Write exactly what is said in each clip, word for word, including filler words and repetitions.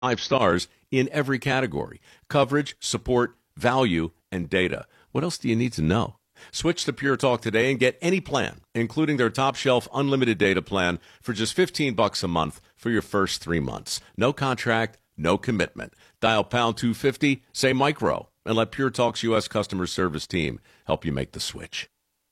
Five stars in every category: coverage, support, value, and data. What else do you need to know? Switch to Pure Talk today and get any plan, including their top shelf unlimited data plan, for just fifteen bucks a month for your first three months. No contract, no commitment. Dial pound two fifty, say micro, and let Pure Talk's U S customer service team help you make the switch.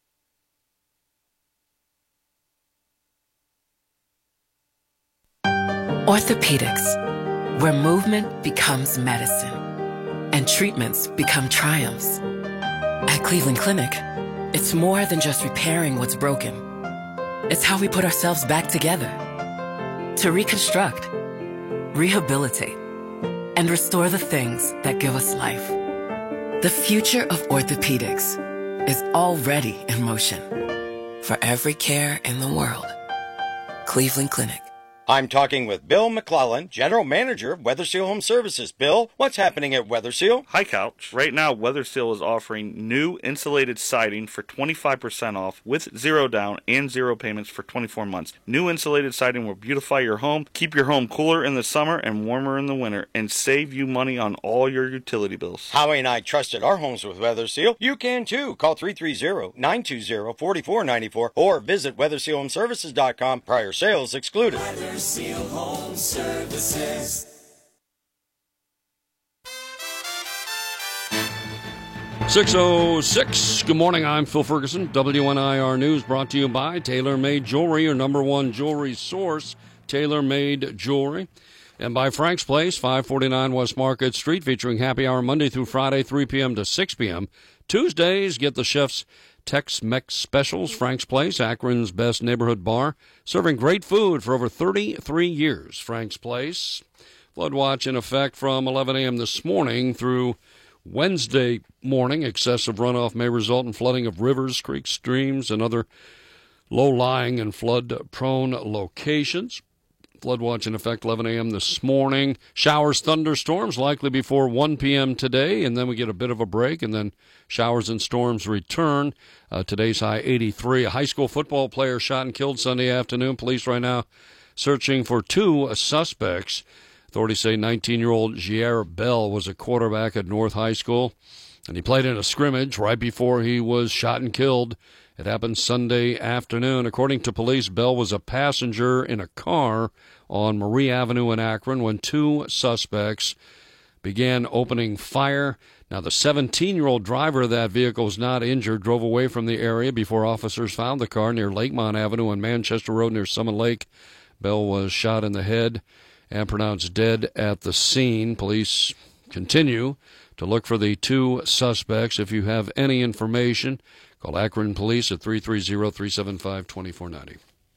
Orthopedics, where movement becomes medicine and treatments become triumphs. At Cleveland Clinic, it's more than just repairing what's broken. It's how we put ourselves back together to reconstruct, rehabilitate, and restore the things that give us life. The future of orthopedics is already in motion. For every care in the world, Cleveland Clinic. I'm talking with Bill McClellan, General Manager of Weatherseal Home Services. Bill, what's happening at Weatherseal? Hi, Couch. Right now, Weatherseal is offering new insulated siding for twenty-five percent off with zero down and zero payments for twenty-four months. New insulated siding will beautify your home, keep your home cooler in the summer and warmer in the winter, and save you money on all your utility bills. Howie and I trusted our homes with Weatherseal. You can too. Call three three zero, nine two zero, four four nine four or visit weatherseal home services dot com. Prior sales excluded. Weatherseal Home Services. six oh six. Good morning. I'm Phil Ferguson. W N I R News brought to you by TaylorMade Jewelry, your number one jewelry source. TaylorMade Jewelry. And by Frank's Place, five forty-nine West Market Street, featuring happy hour Monday through Friday, three p.m. to six p.m. Tuesdays, get the chef's Tex-Mex specials. Frank's Place, Akron's best neighborhood bar, serving great food for over thirty-three years. Frank's Place. Flood watch in effect from eleven a.m. this morning through Wednesday morning. Excessive runoff may result in flooding of rivers, creeks, streams, and other low-lying and flood-prone locations. Flood watch in effect eleven a.m. this morning. Showers, thunderstorms likely before one p.m. today, and then we get a bit of a break, and then showers and storms return. Uh, today's high eighty-three. A high school football player shot and killed Sunday afternoon. Police right now searching for two suspects. Authorities say nineteen-year-old Jair Bell was a quarterback at North High School, and he played in a scrimmage right before he was shot and killed. It happened Sunday afternoon. According to police, Bell was a passenger in a car on Marie Avenue in Akron when two suspects began opening fire. Now, the seventeen-year-old driver of that vehicle was not injured, drove away from the area before officers found the car near Lakemont Avenue and Manchester Road near Summit Lake. Bell was shot in the head and pronounced dead at the scene. Police continue to look for the two suspects. If you have any information, call Akron Police at three three zero, three seven five, two four nine zero.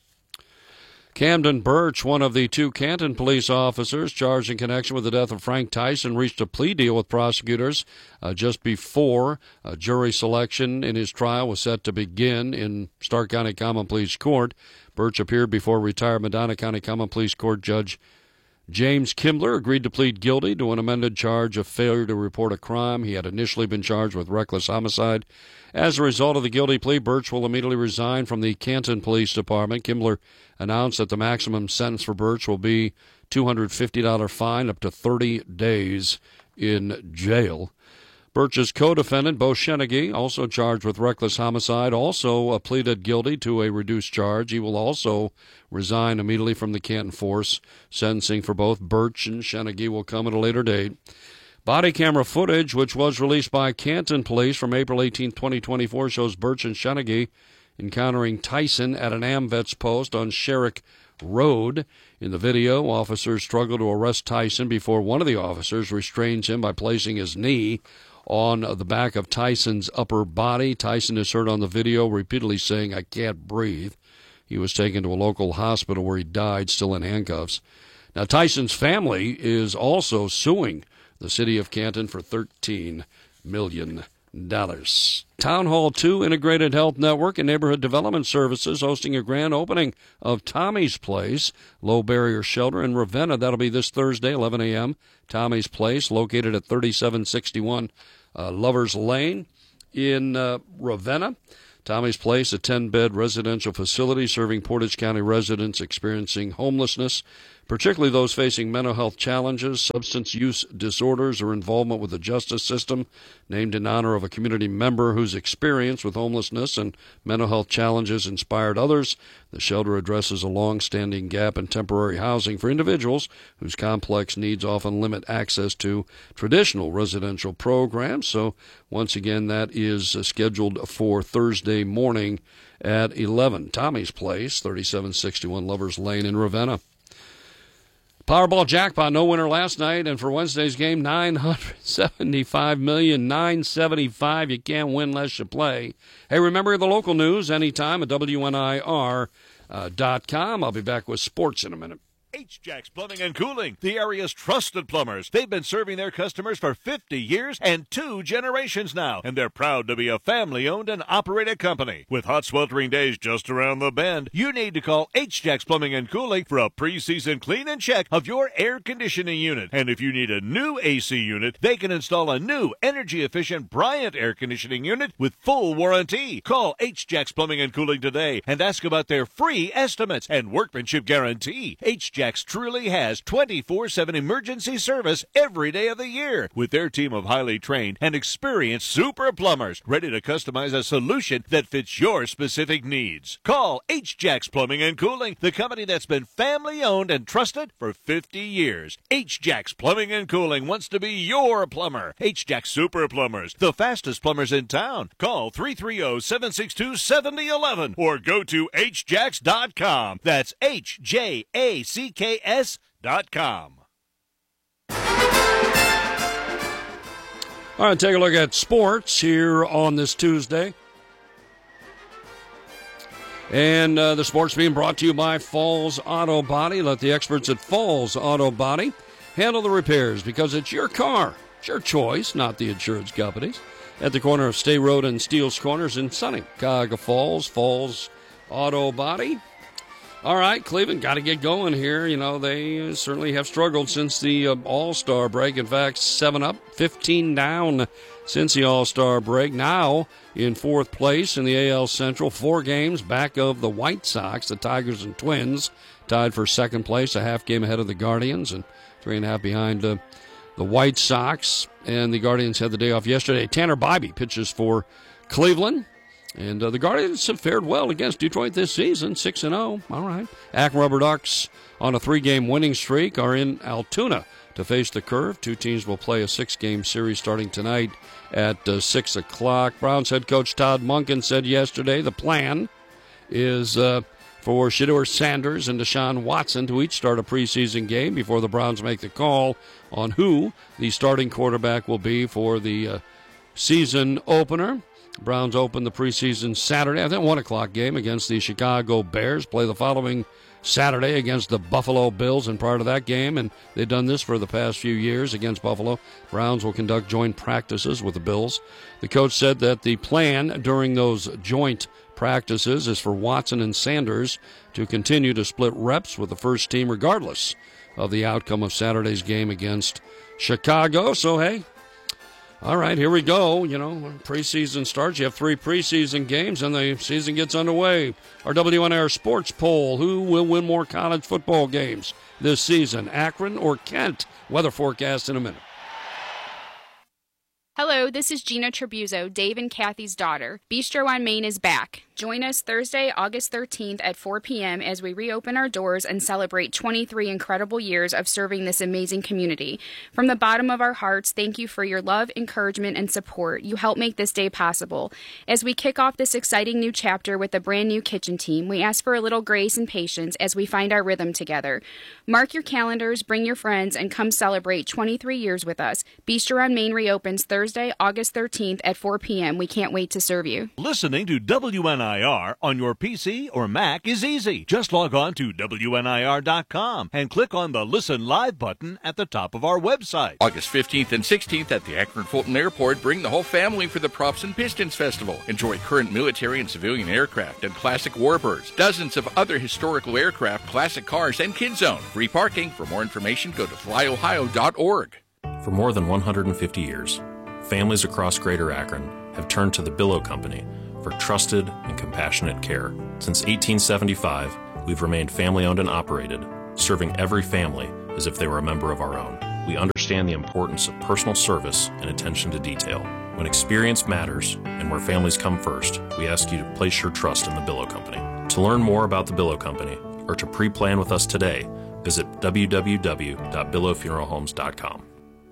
Camden Birch, one of the two Canton police officers charged in connection with the death of Frank Tyson, reached a plea deal with prosecutors uh, just before uh, jury selection in his trial was set to begin in Stark County Common Pleas Court. Birch appeared before retired Medina County Common Pleas Court Judge James Kimbler, agreed to plead guilty to an amended charge of failure to report a crime. He had initially been charged with reckless homicide. As a result of the guilty plea, Birch will immediately resign from the Canton Police Department. Kimbler announced that the maximum sentence for Birch will be two hundred fifty dollars fine, up to thirty days in jail. Birch's co-defendant, Bo Sheneggy, also charged with reckless homicide, also uh, pleaded guilty to a reduced charge. He will also resign immediately from the Canton force. Sentencing for both Birch and Sheneggy will come at a later date. Body camera footage, which was released by Canton Police from April eighteenth, twenty twenty-four, shows Birch and Sheneggy encountering Tyson at an AmVets post on Sherrick Road. In the video, officers struggle to arrest Tyson before one of the officers restrains him by placing his knee on the back of Tyson's upper body. Tyson is heard on the video repeatedly saying, "I can't breathe." He was taken to a local hospital where he died, still in handcuffs. Now, Tyson's family is also suing the city of Canton for thirteen million dollars. Town Hall two Integrated Health Network and Neighborhood Development Services hosting a grand opening of Tommy's Place, low barrier shelter in Ravenna. That'll be this Thursday, eleven a.m. Tommy's Place, located at thirty-seven sixty-one uh, Lovers Lane in uh, Ravenna. Tommy's Place, a ten-bed residential facility serving Portage County residents experiencing homelessness, particularly those facing mental health challenges, substance use disorders, or involvement with the justice system, named in honor of a community member whose experience with homelessness and mental health challenges inspired others. The shelter addresses a long-standing gap in temporary housing for individuals whose complex needs often limit access to traditional residential programs. So, once again, that is uh, scheduled for Thursday morning at eleven. Tommy's Place, thirty-seven sixty-one Lovers Lane in Ravenna. Powerball jackpot, no winner last night, and for Wednesday's game, nine hundred seventy-five million nine hundred seventy-five. You can't win unless you play. Hey, remember the local news anytime at W N I R dot com. I'll be back with sports in a minute. H-Jacks Plumbing and Cooling, the area's trusted plumbers. They've been serving their customers for fifty years and two generations now, and they're proud to be a family-owned and operated company. With hot, sweltering days just around the bend, you need to call H-Jacks Plumbing and Cooling for a pre-season clean and check of your air conditioning unit. And if you need a new A C unit, they can install a new energy-efficient Bryant air conditioning unit with full warranty. Call H-Jacks Plumbing and Cooling today and ask about their free estimates and workmanship guarantee. H-Jacks truly has twenty-four seven emergency service every day of the year with their team of highly trained and experienced super plumbers ready to customize a solution that fits your specific needs. Call H-Jacks Plumbing and Cooling, the company that's been family owned and trusted for fifty years. H-Jacks Plumbing and Cooling wants to be your plumber. H-Jacks Super Plumbers, the fastest plumbers in town. Call three three zero, seven six two, seven zero one one or go to H jacks dot com. That's H J A C K S dot com. All right, take a look at sports here on this Tuesday. And uh, the sports being brought to you by Falls Auto Body. Let the experts at Falls Auto Body handle the repairs because it's your car. It's your choice, not the insurance company's. At the corner of State Road and Steele's Corners in sunny Cuyahoga Falls, Falls Auto Body. All right, Cleveland got to get going here. You know, they certainly have struggled since the uh, All-Star break. In fact, seven up, fifteen down since the All-Star break. Now in fourth place in the A L Central, four games back of the White Sox, the Tigers and Twins, tied for second place, a half game ahead of the Guardians, and three and a half behind uh, the White Sox. And the Guardians had the day off yesterday. Tanner Bybee pitches for Cleveland. And uh, the Guardians have fared well against Detroit this season, six and oh. All right. Akron Rubber Ducks on a three-game winning streak are in Altoona to face the Curve. Two teams will play a six-game series starting tonight at uh, six o'clock. Browns head coach Todd Monken said yesterday the plan is uh, for Shedeur Sanders and Deshaun Watson to each start a preseason game before the Browns make the call on who the starting quarterback will be for the uh, season opener. Browns open the preseason Saturday. I think one o'clock game against the Chicago Bears. Play the following Saturday against the Buffalo Bills. And prior to that game, and they've done this for the past few years against Buffalo, Browns will conduct joint practices with the Bills. The coach said that the plan during those joint practices is for Watson and Sanders to continue to split reps with the first team regardless of the outcome of Saturday's game against Chicago. So, hey, all right, here we go. You know, when preseason starts, you have three preseason games, and the season gets underway. Our W N I R sports poll, who will win more college football games this season, Akron or Kent? Weather forecast in a minute. Hello, this is Gina Tribuzzo, Dave and Kathy's daughter. Bistro on Main is back. Join us Thursday, August thirteenth at four p.m. as we reopen our doors and celebrate twenty-three incredible years of serving this amazing community. From the bottom of our hearts, thank you for your love, encouragement, and support. You help make this day possible. As we kick off this exciting new chapter with a brand new kitchen team, we ask for a little grace and patience as we find our rhythm together. Mark your calendars, bring your friends, and come celebrate twenty-three years with us. Bistro on Main reopens Thursday, August thirteenth at four p.m. We can't wait to serve you. Listening to W N I R on your P C or Mac is easy. Just log on to W N I R dot com and click on the Listen Live button at the top of our website. August fifteenth and sixteenth at the Akron Fulton Airport, bring the whole family for the Props and Pistons Festival. Enjoy current military and civilian aircraft and classic warbirds, dozens of other historical aircraft, classic cars, and Kid Zone. Free parking. For more information, go to fly ohio dot org. For more than one hundred fifty years, families across Greater Akron have turned to the Billow Company for trusted and compassionate care. Since eighteen seventy-five, we've remained family-owned and operated, serving every family as if they were a member of our own. We understand the importance of personal service and attention to detail. When experience matters and where families come first, we ask you to place your trust in the Billow Company. To learn more about the Billow Company or to pre-plan with us today, visit w w w dot billow funeral homes dot com.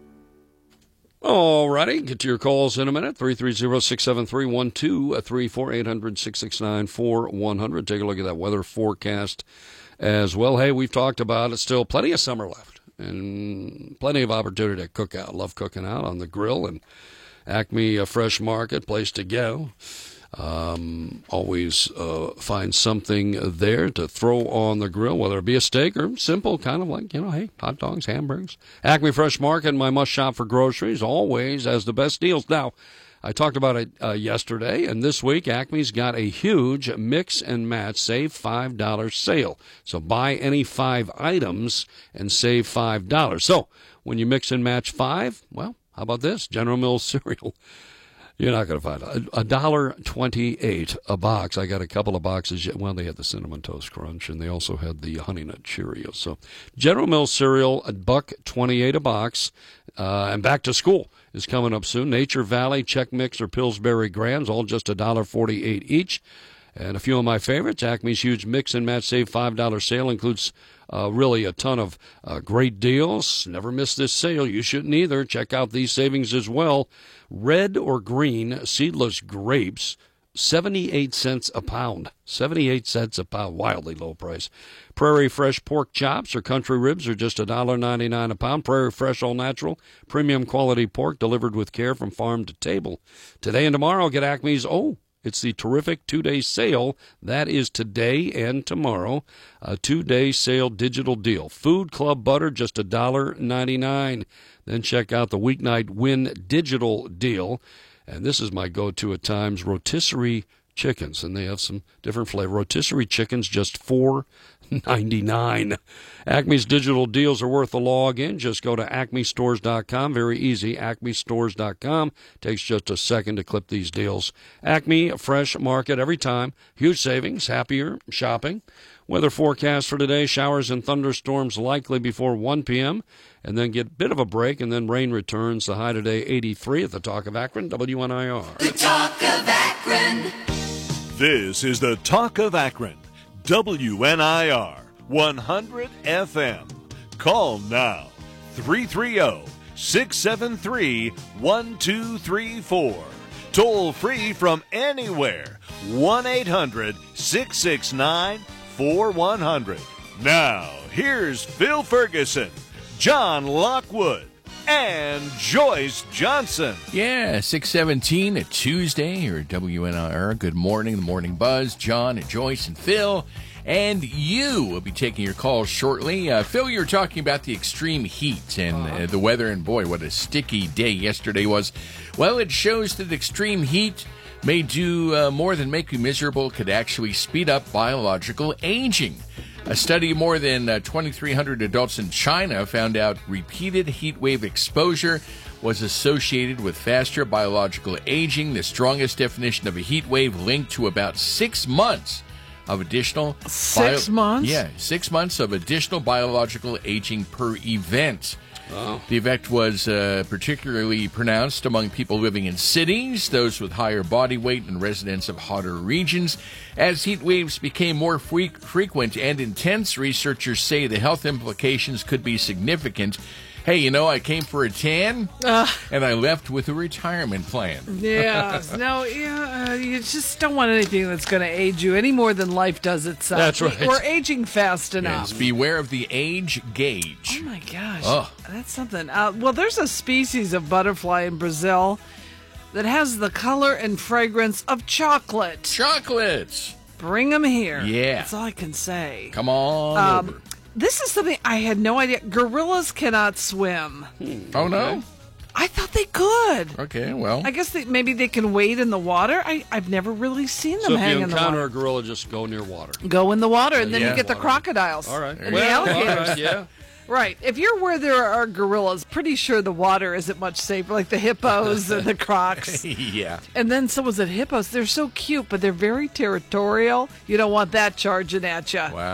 All righty, get to your calls in a minute. three three zero, six seven three, one two three four, eight hundred, six six nine, four one zero zero. Take a look at that weather forecast as well. Hey, we've talked about it. Still plenty of summer left and plenty of opportunity to cook out. Love cooking out on the grill, and Acme a Fresh Market, place to go. Um, always uh, find something there to throw on the grill, whether it be a steak or simple, kind of like, you know, hey, hot dogs, hamburgers. Acme Fresh Market, my must shop for groceries, always has the best deals. Now, I talked about it uh, yesterday, and this week Acme's got a huge mix and match save five dollars sale. So buy any five items and save five dollars. So when you mix and match five, well, how about this? General Mills cereal. You're not going to find it. A dollar twenty-eight a box. I got a couple of boxes. Well, they had the Cinnamon Toast Crunch, and they also had the Honey Nut Cheerios. So General Mills cereal, a buck twenty-eight a box. Uh, and back to school is coming up soon. Nature Valley, Check Mix, or Pillsbury Grands, all just a dollar forty-eight each. And a few of my favorites, Acme's huge mix and match save five dollars sale includes uh, really a ton of uh, great deals. Never miss this sale. You shouldn't either. Check out these savings as well. Red or green seedless grapes, seventy-eight cents a pound. seventy-eight cents a pound. Wildly low price. Prairie Fresh pork chops or country ribs are just one dollar ninety-nine a pound. Prairie Fresh all natural, premium quality pork delivered with care from farm to table. Today and tomorrow, get Acme's, oh, it's the terrific two-day sale. That is today and tomorrow. A two-day sale digital deal. Food Club butter, just one dollar ninety-nine. Then check out the weeknight Win digital deal. And this is my go-to at times, rotisserie chickens. And they have some different flavor. Rotisserie chickens, just four ninety-nine. Acme's digital deals are worth the log in. Just go to acme stores dot com. Very easy, acme stores dot com. Takes just a second to clip these deals. Acme Fresh Market every time. Huge savings, happier shopping. Weather forecast for today, showers and thunderstorms likely before one p.m. and then get a bit of a break, and then rain returns. The high today, eighty-three at the Talk of Akron, W N I R. The Talk of Akron. This is the Talk of Akron, W N I R, one hundred F M. Call now, three three zero, six seven three, one two three four. Toll free from anywhere, one eight hundred, six six nine, four one zero zero. Now, here's Phil Ferguson, John Lockwood, and Joyce Johnson. Yeah, six seventeen, a Tuesday here at W N I R. Good morning, the Morning Buzz. John and Joyce and Phil. And you will be taking your calls shortly. Uh, Phil, you were talking about the extreme heat and uh, the weather, and boy, what a sticky day yesterday was. Well, it shows that extreme heat may do uh, more than make you miserable, could actually speed up biological aging. A study of more than uh, twenty-three hundred adults in China found out repeated heat wave exposure was associated with faster biological aging. The strongest definition of a heat wave linked to about six months of additional... Six bio- months? Yeah, six months of additional biological aging per event. Wow. The effect was uh, particularly pronounced among people living in cities, those with higher body weight, and residents of hotter regions. As heat waves became more fre- frequent and intense, researchers say the health implications could be significant. Hey, you know, I came for a tan, uh, and I left with a retirement plan. Yeah, no, yeah, uh, you just don't want anything that's going to age you any more than life does itself. That's right. We're aging fast enough. Yes, beware of the age gauge. Oh, my gosh. Oh. That's something. Uh, well, there's a species of butterfly in Brazil that has the color and fragrance of chocolate. Chocolates. Bring them here. Yeah. That's all I can say. Come on um, over. This is something I had no idea. Gorillas cannot swim. Hmm. Oh, no? I thought they could. Okay, well. I guess they, maybe they can wade in the water. I, I've never really seen them so hang if you in the water. encounter a gorilla, just go near water. Go in the water, and then yeah. you get the Water. crocodiles. All right. And Well, the alligators. all right, yeah. Right. If you're where there are gorillas, pretty sure the water isn't much safer, like the hippos and the crocs. Yeah. And then someone said hippos, they're so cute, but they're very territorial. You don't want that charging at you. Wow.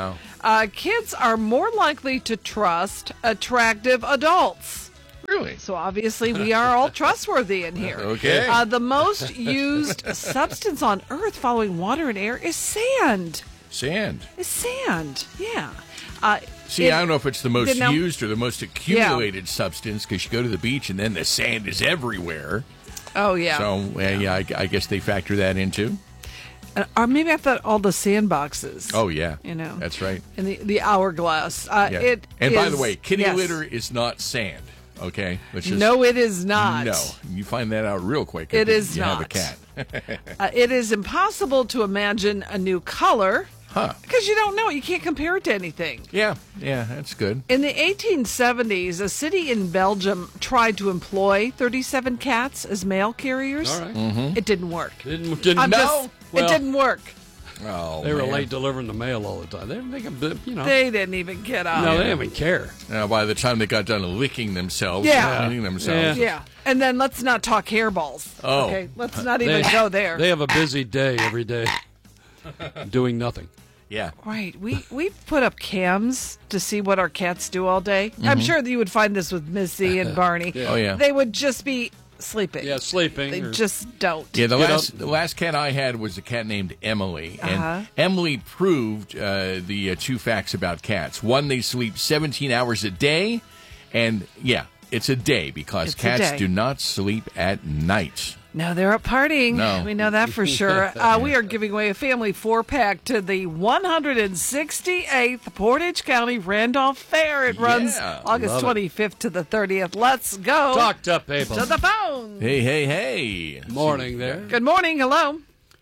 Uh, kids are more likely to trust attractive adults. Really? So obviously we are all trustworthy in here. Okay. Uh, the most used substance on Earth following water and air is sand. Sand. Is sand, yeah. Uh, See, it- I don't know if it's the most Did now- used or the most accumulated substance, because you go to the beach and then the sand is everywhere. Oh, yeah. So, uh, yeah, I, I guess they factor that into. Uh, or maybe I thought all the sandboxes. Oh, yeah. You know. That's right. And the, the hourglass. Uh, Yeah. it and by is- the way, kitty yes. litter is not sand. Okay? Let's just, No, it is not. No. You find that out real quick. It if is you have a not. cat. Uh, it is impossible to imagine a new color. Huh. Because you don't know it. You can't compare it to anything. Yeah. Yeah, that's good. In the eighteen seventies, a city in Belgium tried to employ thirty-seven cats as mail carriers. All right. Mm-hmm. It didn't work. Didn't, didn't I'm know. just- Well, it didn't work. Oh, They were man. late delivering the mail all the time. They, they, can, you know. They didn't even get up. no, they didn't even care. Now, by the time they got done licking themselves, Yeah. and cleaning themselves. Yeah. And then let's not talk hairballs. Oh. Okay, let's not even They- go there. They have a busy day every day, doing nothing. Yeah. Right. We we put up cams to see what our cats do all day. I'm Mhm. sure that you would find this with Missy and Barney. Yeah. Oh, yeah. They would just be sleeping. Yeah, sleeping. They or- just don't. Yeah, the Get last up. the last cat I had was a cat named Emily, and Uh-huh. Emily proved uh, the uh, two facts about cats. One, they sleep seventeen hours a day, and yeah, it's a day because It's a cats day. do not sleep at night. No, they're up partying. No. We know that for sure. Uh, we are giving away a family four pack to the one hundred sixty-eighth Portage County Randolph Fair. It runs Yeah, August love it. twenty-fifth to the thirtieth. Let's go Talk to people. to the phone. Hey, hey, hey! Morning there. Good morning. Hello.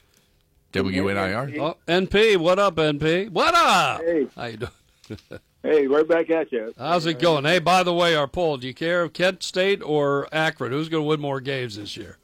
W N I R. Oh, N P, what up, N P? What up? Hey. How you doing? Hey, right back at you. How's it going? Hey, by the way, our poll, do you care if Kent State or Akron? Who's going to win more games this year?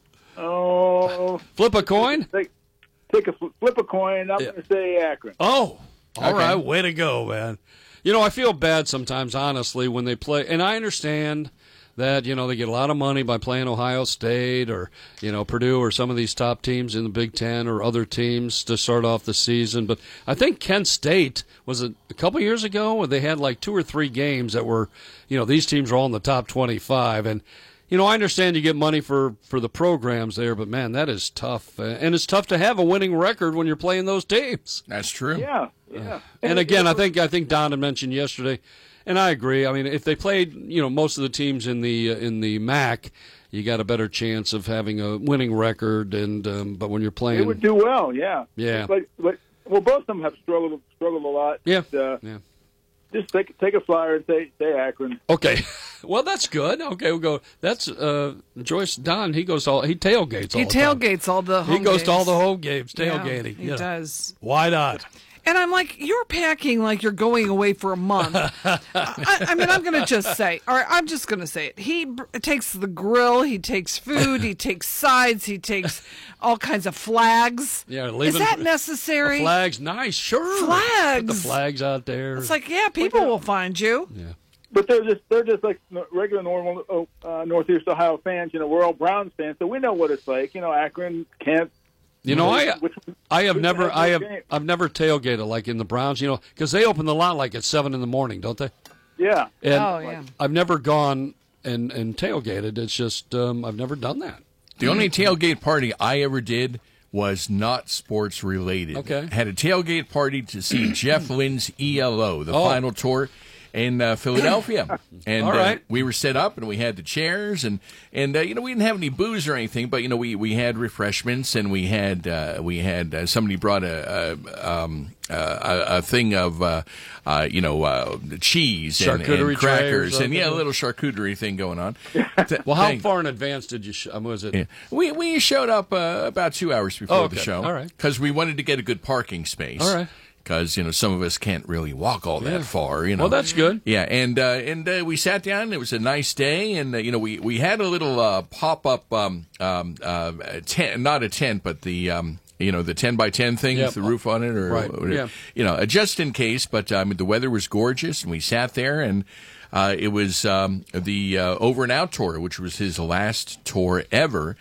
Oh, Flip a coin? take, take a fl- flip a coin. I'm Yeah. going to say Akron. Oh, all Okay. right. Way to go, man. You know, I feel bad sometimes, honestly, when they play. And I understand that, you know, they get a lot of money by playing Ohio State or, you know, Purdue or some of these top teams in the Big Ten or other teams to start off the season. But I think Kent State, was it a couple years ago, where they had like two or three games that were, you know, these teams were all in the top twenty-five. And, you know, I understand you get money for, for the programs there, but, man, that is tough. Uh, and it's tough to have a winning record when you're playing those teams. That's true. Yeah, yeah. And again, I think I think Don had mentioned yesterday, and I agree. I mean, if they played, you know, most of the teams in the uh, in the M A C, you got a better chance of having a winning record. And um, but when you're They playing, would do well, yeah. Yeah. But, but, well, both of them have struggled struggled a lot. Yeah, But, uh, yeah. Just take, take a flyer and say, say Akron. Okay, well that's good. Okay, we'll go. That's uh, Joyce Don. He goes all he tailgates. All He the time. tailgates all the home He goes games. to all the home games Yeah, tailgating. he you know. does. Why not? And I'm like, you're packing like you're going away for a month. I, I mean, I'm going to just say, all right, I'm just going to say it. He br- takes the grill, he takes food, he takes sides, he takes all kinds of flags. Yeah, Is leaving that the necessary? flags, nice, sure. Flags. Put the flags out there. It's like, yeah, people will find you. yeah. But they're just they're just like regular normal uh, Northeast Ohio fans. You know, we're all Browns fans, so we know what it's like. You know, Akron, Kent. You know, I Which- I have which never has I no have game. I've never tailgated like in the Browns, you know, because they open the lot like at seven in the morning, don't they? Yeah. And Oh, yeah. I've never gone and and tailgated. It's just um, I've never done that. The only tailgate party I ever did was not sports related. Okay. Had a tailgate party to see Jeff Lynne's E L O, the Oh. final tour in uh, Philadelphia. And All right. uh, we were set up and we had the chairs and and uh, you know we didn't have any booze or anything, but you know we, we had refreshments and we had uh, we had uh, somebody brought a a, um, uh, a, a thing of uh, uh, you know uh, cheese and, Charcuterie and tray or crackers and yeah a something? little charcuterie thing going on. Well, how Thing. far in advance did you? Sh- um, was it? Yeah. We we showed up uh, about two hours before Oh, okay. the show. All right. Because we wanted to get a good parking space. All right. Because you know some of us can't really walk all that Yeah. far. You know. Well, that's good. Yeah, and uh, and uh, we sat down. It was a nice day, and uh, you know we, we had a little uh, pop up um, um, uh, tent, not a tent, but the um, you know the ten by ten thing Yep. with the roof on it, or Right. or, Yeah. you know, uh, just in case. But I mean, the weather was gorgeous, and we sat there, and uh, it was um, the uh, Over and Out tour, which was his last tour ever.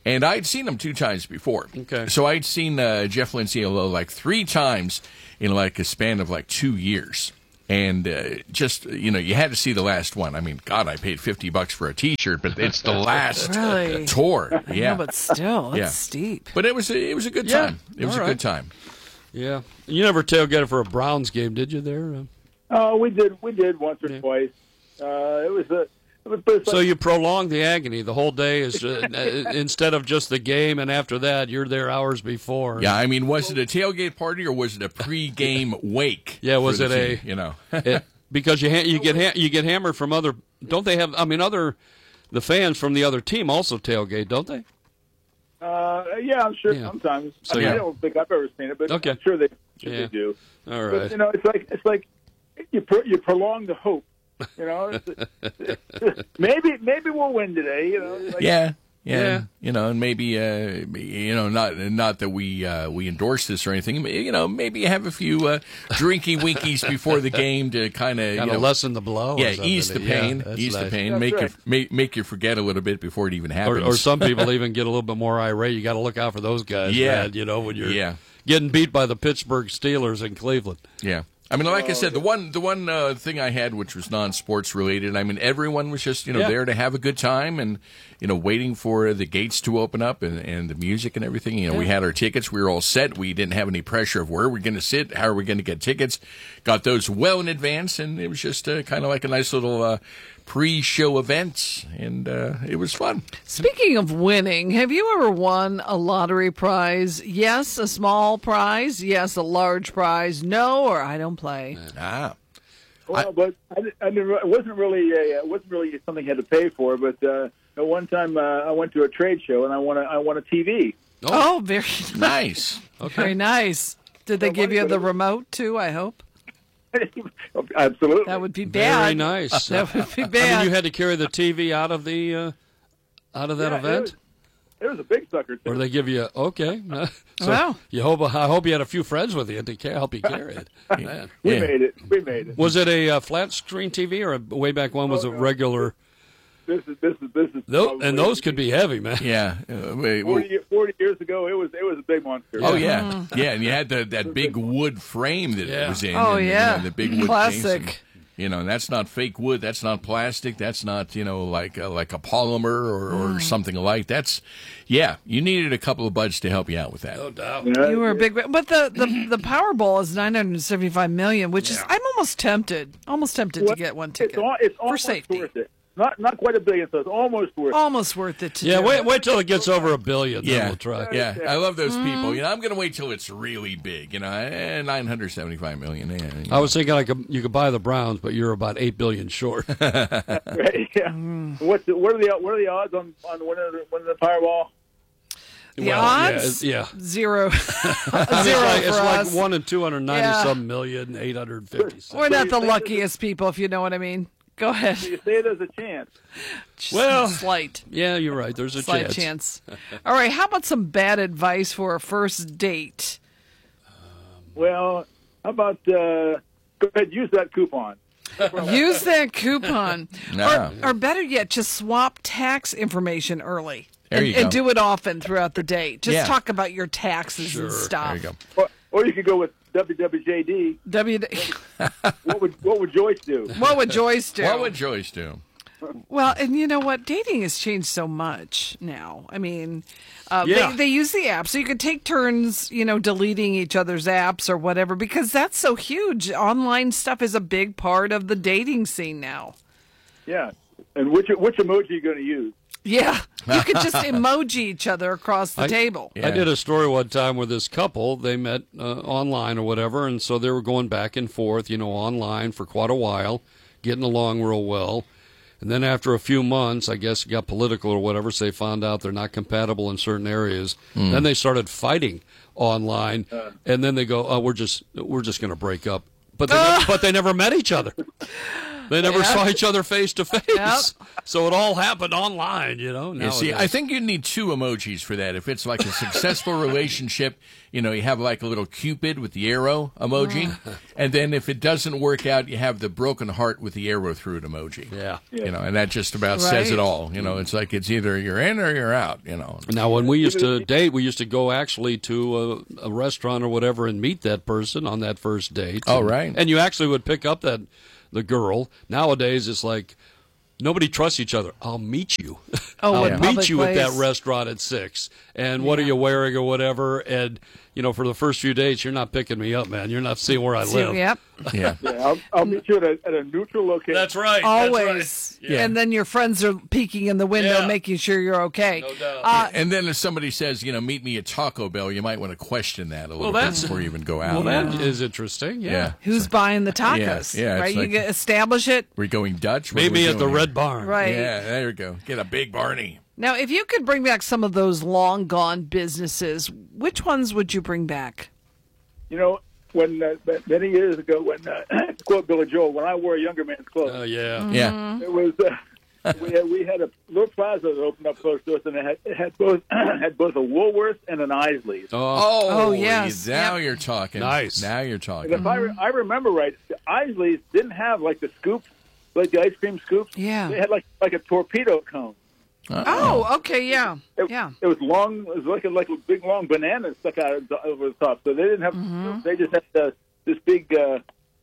And I'd seen him two times before. Okay. So I'd seen uh, Jeff Lindsay like three times in like a span of like two years. And uh, just, you know, you had to see the last one. I mean, God, I paid fifty bucks for a T-shirt, but it's the last Really? tour. Yeah. No, but still, that's Yeah. steep. But it was a, it was a good Yeah. time. It was All a right. good time. Yeah. You never tailgated for a Browns game, did you? There. Uh, Oh, we did. We did once or Yeah. twice. Uh, it was a. It was, but it's So like- you prolong the agony. The whole day is uh, uh, instead of just the game, and after that, you're there hours before. Yeah, I mean, was it a tailgate party or was it a pre-game wake? Yeah, was for it the a team, you know? it, because you ha- you get ha- you get hammered from other. Don't they have? I mean, other the fans from the other team also tailgate, don't they? Uh, yeah, I'm sure Yeah. sometimes. So, I, mean, yeah. I don't think I've ever seen it, but Okay. I'm sure they, sure Yeah. they do. All But, right. you know, it's like it's like you pro- you prolong the hope. You know, It's- maybe maybe we'll win today. You know, It's like, Yeah, yeah, Yeah. you know, and maybe uh, you know, not not that we uh, we endorse this or anything. but, You know, maybe have a few uh, drinky winkies before the game to kind of Kind of lessen the blow. or yeah, something. ease the Yeah, pain, that's ease the nice. pain, That's make you right. make, make you forget a little bit before it even Or, happens. or some people even get a little bit more irate. You got to look out for those guys. Yeah. man, you know when you're Yeah. getting beat by the Pittsburgh Steelers in Cleveland. Yeah. I mean, like I said, the one the one uh, thing I had, which was non-sports related, I mean, everyone was just, you know, Yeah. there to have a good time and, you know, waiting for the gates to open up and, and the music and everything. You know, we had our tickets. We were all set. We didn't have any pressure of where we're going to sit, how are we going to get tickets. Got those well in advance, and it was just uh, kind of like a nice little uh, pre-show event, and uh, it was fun. Speaking of winning, have you ever won a lottery prize? Yes, a small prize. Yes, a large prize. No, or I don't play. Ah. Well, but I, di- I didn't, it wasn't really a, it wasn't really something you had to pay for. But uh, at one time, uh, I went to a trade show and I won a I won a T V. Oh, very Nice. very nice. Did they give you the remote too? I hope Absolutely. that would be bad. Very nice. That would be I bad. mean, you had to carry the T V out of the uh, out of that Yeah, event. It was, it was a big sucker. Too. Or they give you okay? So Wow. You hope I hope you had a few friends with you to ca- help you carry it. Man. We Yeah. made it. We made it. Was it a uh, flat screen T V or a, way back when was Oh, it no. regular? This is this is this is. Tho- probably- and those could be heavy, man. Yeah. Uh, wait, well- forty, forty years ago, it was it was a big monster. Oh yeah, yeah, and you had the, that big wood frame that Yeah. it was in. Oh, and, you yeah. know, the big wood Classic. chains and, you know, and that's not fake wood. That's not plastic. That's not you know like uh, like a polymer or, or something like. That's yeah. You needed a couple of buds to help you out with that. No doubt. Yeah, You were a big, but the the, the Powerball is nine hundred seventy-five million, which is I'm almost tempted, almost tempted to Well, get one It's, ticket al- it's for almost safety. worth it. Not not quite a billion, so it's almost worth it. Almost worth it to Yeah, do. wait wait till it gets over a billion. Then Yeah, we'll try. yeah, I love those Mm-hmm. people. You know, I'm going to wait till it's really big. You know, eh, nine hundred seventy-five million. Yeah, you I was thinking I could, you could buy the Browns, but you're about eight billion short. Right? Yeah. Mm. What's the, what are the what are the odds on on winning the, winning the Powerball? The Well, odds, yeah, yeah. zero, it's zero like, for it's us. like one in two hundred ninety Yeah. some million, eight hundred fifty. We're not the luckiest people, if you know what I mean. Go ahead. You say there's a chance. Well, Slight, yeah, you're right. There's a slight chance. chance. All right, how about some bad advice for a first date? Well, how about uh, go ahead, use that coupon. Use that coupon, Nah. or, or better yet, just swap tax information early. There and, you and go. do it often throughout the day. Just Yeah. talk about your taxes Sure, and stuff. There you go. Or, or you could go with W W J D. W. What would what would Joyce do? What would Joyce do? What would Joyce do? Well, and you know what? Dating has changed so much now. I mean, uh, Yeah. they, they use the app, so you could take turns, you know, deleting each other's apps or whatever, because that's so huge. Online stuff is a big part of the dating scene now. Yeah. And which which emoji are you going to use? Yeah, you could just emoji each other across the I- table. I did a story one time where this couple, they met uh, online or whatever, and so they were going back and forth, you know, online for quite a while, getting along real well. And then after a few months, I guess it got political or whatever, so they found out they're not compatible in certain areas. Mm. Then they started fighting online, and then they go, "Oh, we're just we're just going to break up." But they, never, but they never met each other. They never Yeah. saw each other face to face. Yep. So it all happened online, you know. You see, I think you need two emojis for that. If it's like a successful relationship, you know, you have like a little Cupid with the arrow emoji. And then if it doesn't work out, you have the broken heart with the arrow through it emoji. Yeah. You know, and that just about says it Right. all. You know, it's like it's either you're in or you're out, you know. Now, when we used to date, we used to go actually to a, a restaurant or whatever and meet that person on that first date. Oh, And- right. And you actually would pick up that the girl. Nowadays, it's like nobody trusts each other. I'll meet you. Oh, I'll in meet public you at that place. restaurant at six. And what are you wearing or whatever? And you know, for the first few dates, you're not picking me up, man. You're not seeing where I See, live. Yep. Yeah. Yeah, I'll, I'll meet you at a, at a neutral location. That's right. Always. That's right. And then your friends are peeking in the window, Yeah. making sure you're okay. No doubt. Uh, And then if somebody says, you know, meet me at Taco Bell, you might want to question that a little Well, bit that's- before you even go out. Well, that is interesting. Yeah. Yeah. Who's buying the tacos? Yeah, yeah, it's right. like- you get, establish it. We're going Dutch? What are Meet we me at doing the here? Red Barn. Right. Yeah, there you go. Get a big Barney. Now, if you could bring back some of those long gone businesses, which ones would you bring back? You know, when uh, many years ago, when uh, to quote Billy Joel, when I wore a younger man's clothes, Oh, yeah. Yeah. it was uh, we had we had a little plaza that opened up close to us, and it had, it had both had both a Woolworths and an Isley's. Oh, Oh, yes. Now Yep. you're talking. Nice. Now you're And talking. if I, re- I remember right, the Isley's didn't have like the scoops, like the ice cream scoops. Yeah. They had like like a torpedo cone. Oh, okay, yeah, It, yeah. it was long. It was like a like a big long banana stuck out of the- over the top. So they didn't have. Mm-hmm. They just had uh, this big. Uh,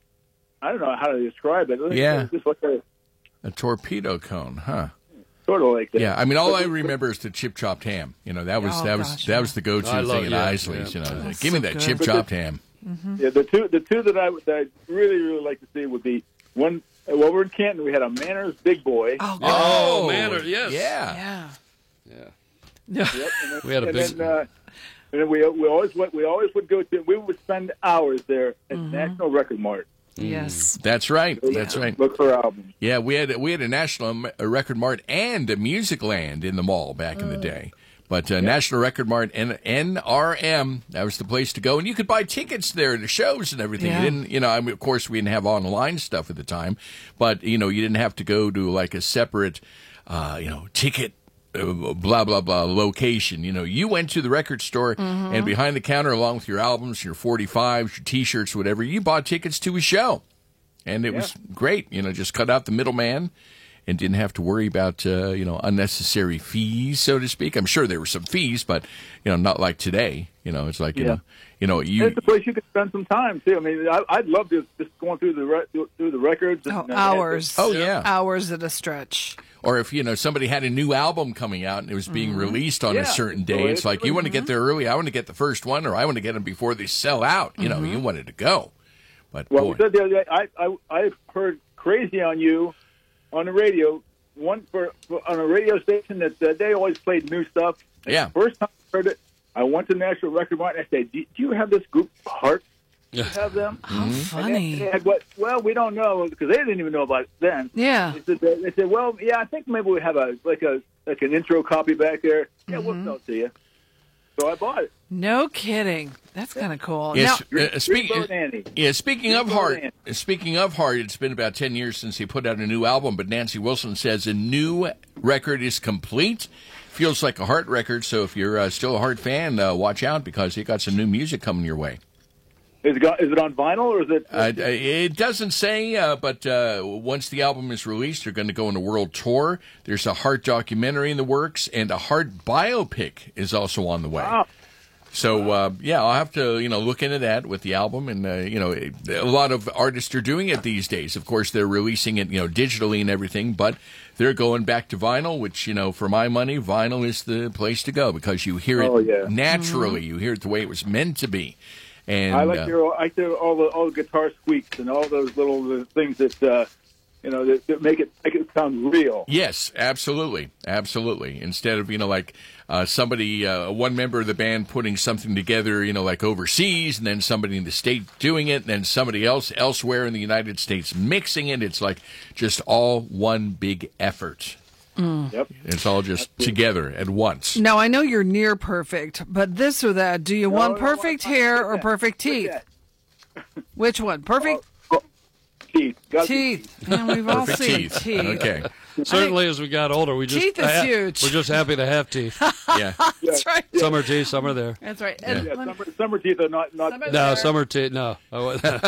I don't know how to describe it. It Yeah. was just like a A torpedo cone, huh? sort of like that. Yeah, I mean, all I remember is the chip chopped ham. You know, that was Oh, that was gosh, that yeah. was the go I to love- thing at yeah, Isley's. yeah. You know, That's give me so that good. chip chopped ham. Yeah, the two the two that I would that I'd really really like to see would be one. uh, Well, we're in Canton. We had a Manners Big Boy. Oh, God. Oh, Manor, yes. Yeah. yeah. Yeah. Yeah. Yep, and then, We had a and big- Then, uh, and then we we always went. We always would go to. We would spend hours there at National Record Mart. Yes. That's right. That's right. Look for albums. Yeah, we had we had a National a Record Mart and a Music Land in the mall back in the day. But uh, National Record Mart and N R M, that was the place to go, and you could buy tickets there to shows and everything. Yeah. You didn't, you know, I mean, of course, we didn't have online stuff at the time, but you know, you didn't have to go to like a separate, uh, you know, ticket. Uh, blah blah blah location. You know, you went to the record store and behind the counter, along with your albums, your forty-fives, your T-shirts, whatever, you bought tickets to a show, and it was great. You know, just cut out the middleman and didn't have to worry about uh, you know unnecessary fees, so to speak. I'm sure there were some fees, but you know, not like today. You know, it's like you Yeah. know, you know, you. It's a place you could spend some time too. I mean, I, I'd love to just going through the re- through the records. And, Oh, uh, hours. Oh, yeah. Hours at a stretch. Or if, you know, somebody had a new album coming out and it was being released on Yeah. a certain day, So it's it's like, you want to get there early, I want to get the first one, or I want to get them before they sell out. You know, you wanted to go. But, Well, boy. we said the other day, I, I I heard "Crazy on You" on the radio. One for, for on a radio station that uh, they always played new stuff. Yeah. First time I heard it, I went to National Record Mart and I said, "Do, do you have this group Heart? Do you have them?" How And they, funny. they had what? Well, we don't know because they didn't even know about it then. Yeah. They said, they said, "Well, yeah, I think maybe we have a like a like an intro copy back there. Yeah, we'll Mm-hmm. sell it to you." So I bought it. No kidding. That's kind of cool. Yes, Now, uh, speak, Dreamboat Andy. yeah, speaking of Dreamboat Heart, Andy. speaking of Heart, it's been about ten years since he put out a new album, but Nancy Wilson says a new record is complete. Feels like a Heart record, so if you're uh, still a Heart fan, uh, watch out because he got some new music coming your way. Is it, got, is it on vinyl or is it? Uh, it doesn't say, uh, but uh, once the album is released, they're going to go on a world tour. There's a Heart documentary in the works, and a Heart biopic is also on the way. Wow. So uh, yeah, I'll have to you know look into that with the album, and uh, you know a lot of artists are doing it these days. Of course, they're releasing it you know digitally and everything, but they're going back to vinyl. Which you know, for my money, vinyl is the place to go because you hear it Oh, yeah. naturally. You hear it the way it was meant to be. And I like uh, to hear, I like to hear all the all the guitar squeaks and all those little uh, things that uh, you know that, that make it make it sound real. Yes, absolutely, absolutely. Instead of you know like uh, somebody, uh, one member of the band putting something together, you know, like overseas, and then somebody in the state doing it, and then somebody else elsewhere in the United States mixing it. It's like just all one big effort. Yep. It's all just together at once. now, I know you're near perfect, but this or that, do you want no, perfect I- I- hair look or at- perfect look teeth? at- Which one? Perfect? teeth. Gotta Teeth. Yeah, we've all Perfect seen teeth. teeth. Okay. Certainly, as we got older, we just Teeth is ha- huge. We're just happy to have teeth. Yeah. That's right. Some are teeth, some are there. That's right. Yeah, And yeah, let me- summer, summer teeth are not not. Summer- No, there. some are teeth. No. Oh,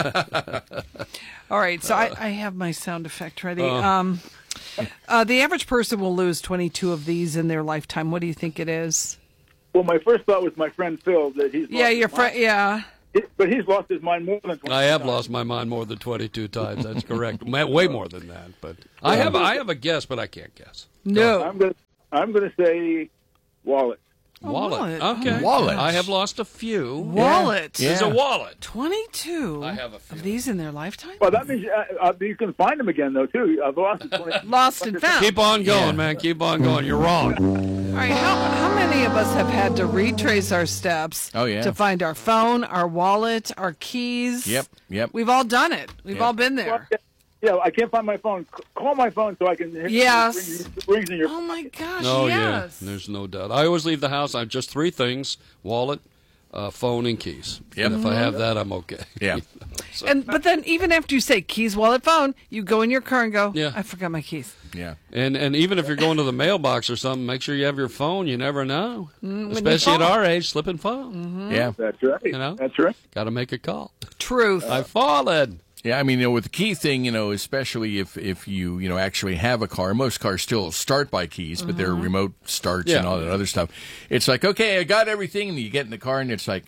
All right, so I, I have my sound effect ready. Uh. Um, uh, the average person will lose twenty-two of these in their lifetime. What do you think it is? Well, my first thought was my friend Phil that he's. Yeah, lost your his friend. mind. Yeah. He- but he's lost his mind more than. I have lost my mind more than twenty-two times. That's correct. Ma- Way more than that. But I have I have a guess, but I can't guess. No. I'm gonna I'm gonna say wallet. A Wallet. wallet. Okay. Wallet. I have lost a few. Wallet. It's a wallet. Twenty-two. I have a few. Of these in their lifetime. Well, that means uh, uh, you can find them again though too. I've lost it twenty. Lost and found. Keep on going, Yeah. man. Keep on going. You're wrong. All right. How, how many of us have had to retrace our steps? Oh, yeah. To find our phone, our wallet, our keys. Yep. Yep. We've all done it. We've Yep. all been there. Yeah, I can't find my phone. C- Call my phone so I can. hear Yes. Rings, rings in your. Oh my gosh. Oh yes. yeah. There's no doubt. I always leave the house. I have just three things: wallet, uh, phone, and keys. Yep. And if I have that, I'm okay. Yeah. So- And but then even after you say keys, wallet, phone, you go in your car and go, Yeah. I forgot my keys. Yeah. And and even if you're going to the mailbox or something, make sure you have your phone. You never know, Mm, when you especially at fall. our age, slipping phone. Yeah. That's right. You know? That's right. Got to make a call. Truth. I've fallen. Yeah, I mean, you know, with the key thing, you know, especially if, if you, you know, actually have a car, most cars still start by keys, but they're remote starts and Yeah. all that other stuff. It's like, okay, I got everything, and you get in the car, and it's like,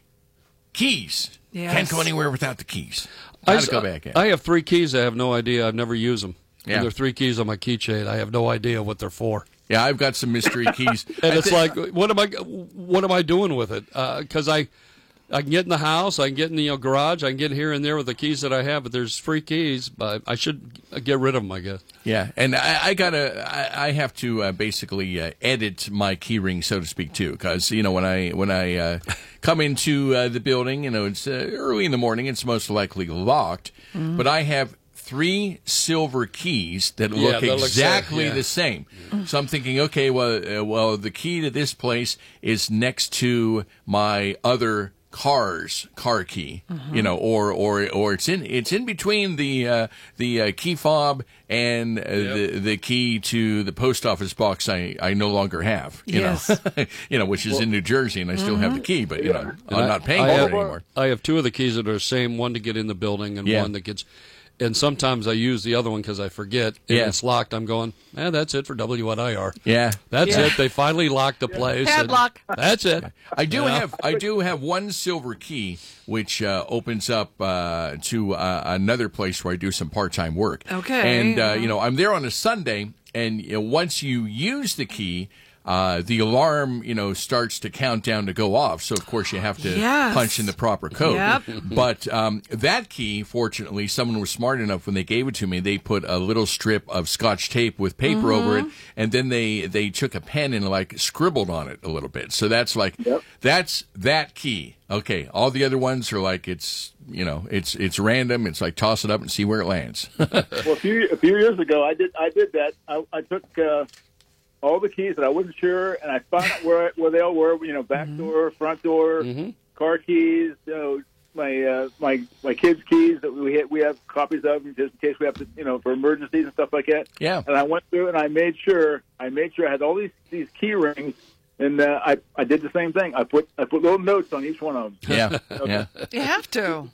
keys. Yes. Can't go anywhere without the keys. I Gotta s- go back in. I have three keys. I have no idea. I've never used them. Yeah. There are three keys on my keychain. I have no idea what they're for. yeah, I've got some mystery keys. And I it's thi- like, what am I? What am I doing with it? Because I, I can get in the house, I can get in the you know, garage, I can get here and there with the keys that I have. But there's free keys, but I should get rid of them, I guess. Yeah, and I, I gotta, I, I have to uh, basically uh, edit my key ring, so to speak, too, because you know when I when I uh, come into uh, the building, you know it's uh, early in the morning, it's most likely locked, but I have three silver keys that Yeah, look they look exactly so- yeah. the same. So I'm thinking, okay, well, uh, well, the key to this place is next to my other car's car key, you know, or or or it's in it's in between the uh, the uh, key fob and uh, the the key to the post office box I, I no longer have, you Yes. know, you know, which is in New Jersey, and I still have the key, but you know, And I'm I- not paying I for have, it anymore. I have two of the keys that are the same, one to get in the building and Yeah. one that gets. And sometimes I use the other one because I forget. And Yeah. it's locked. I'm going, eh, that's it for W N I R. Yeah, That's Yeah. it. They finally locked the place. and Padlock. That's it. I do Yeah. have I do have one silver key which uh, opens up uh, to uh, another place where I do some part time work. Okay. and uh, you know I'm there on a Sunday, and you know, once you use the key. Uh, the alarm, you know, starts to count down to go off. So of course you have to Yes. punch in the proper code. Yep. But um, that key, fortunately, someone was smart enough when they gave it to me. They put a little strip of Scotch tape with paper over it, and then they they took a pen and like scribbled on it a little bit. So that's like that's that key. Okay, all the other ones are like it's you know it's it's random. It's like toss it up and see where it lands. Well, a few a few years ago, I did I did that. I, I took uh, all the keys that I wasn't sure, and I found out where where they all were. You know, back door, front door, car keys. You know, my uh, my my kids' keys that we ha- we have copies of just in case we have to, you know, for emergencies and stuff like that. Yeah. And I went through and I made sure I made sure I had all these these key rings. And uh, I I did the same thing. I put I put little notes on each one of them. yeah, yeah. You have to.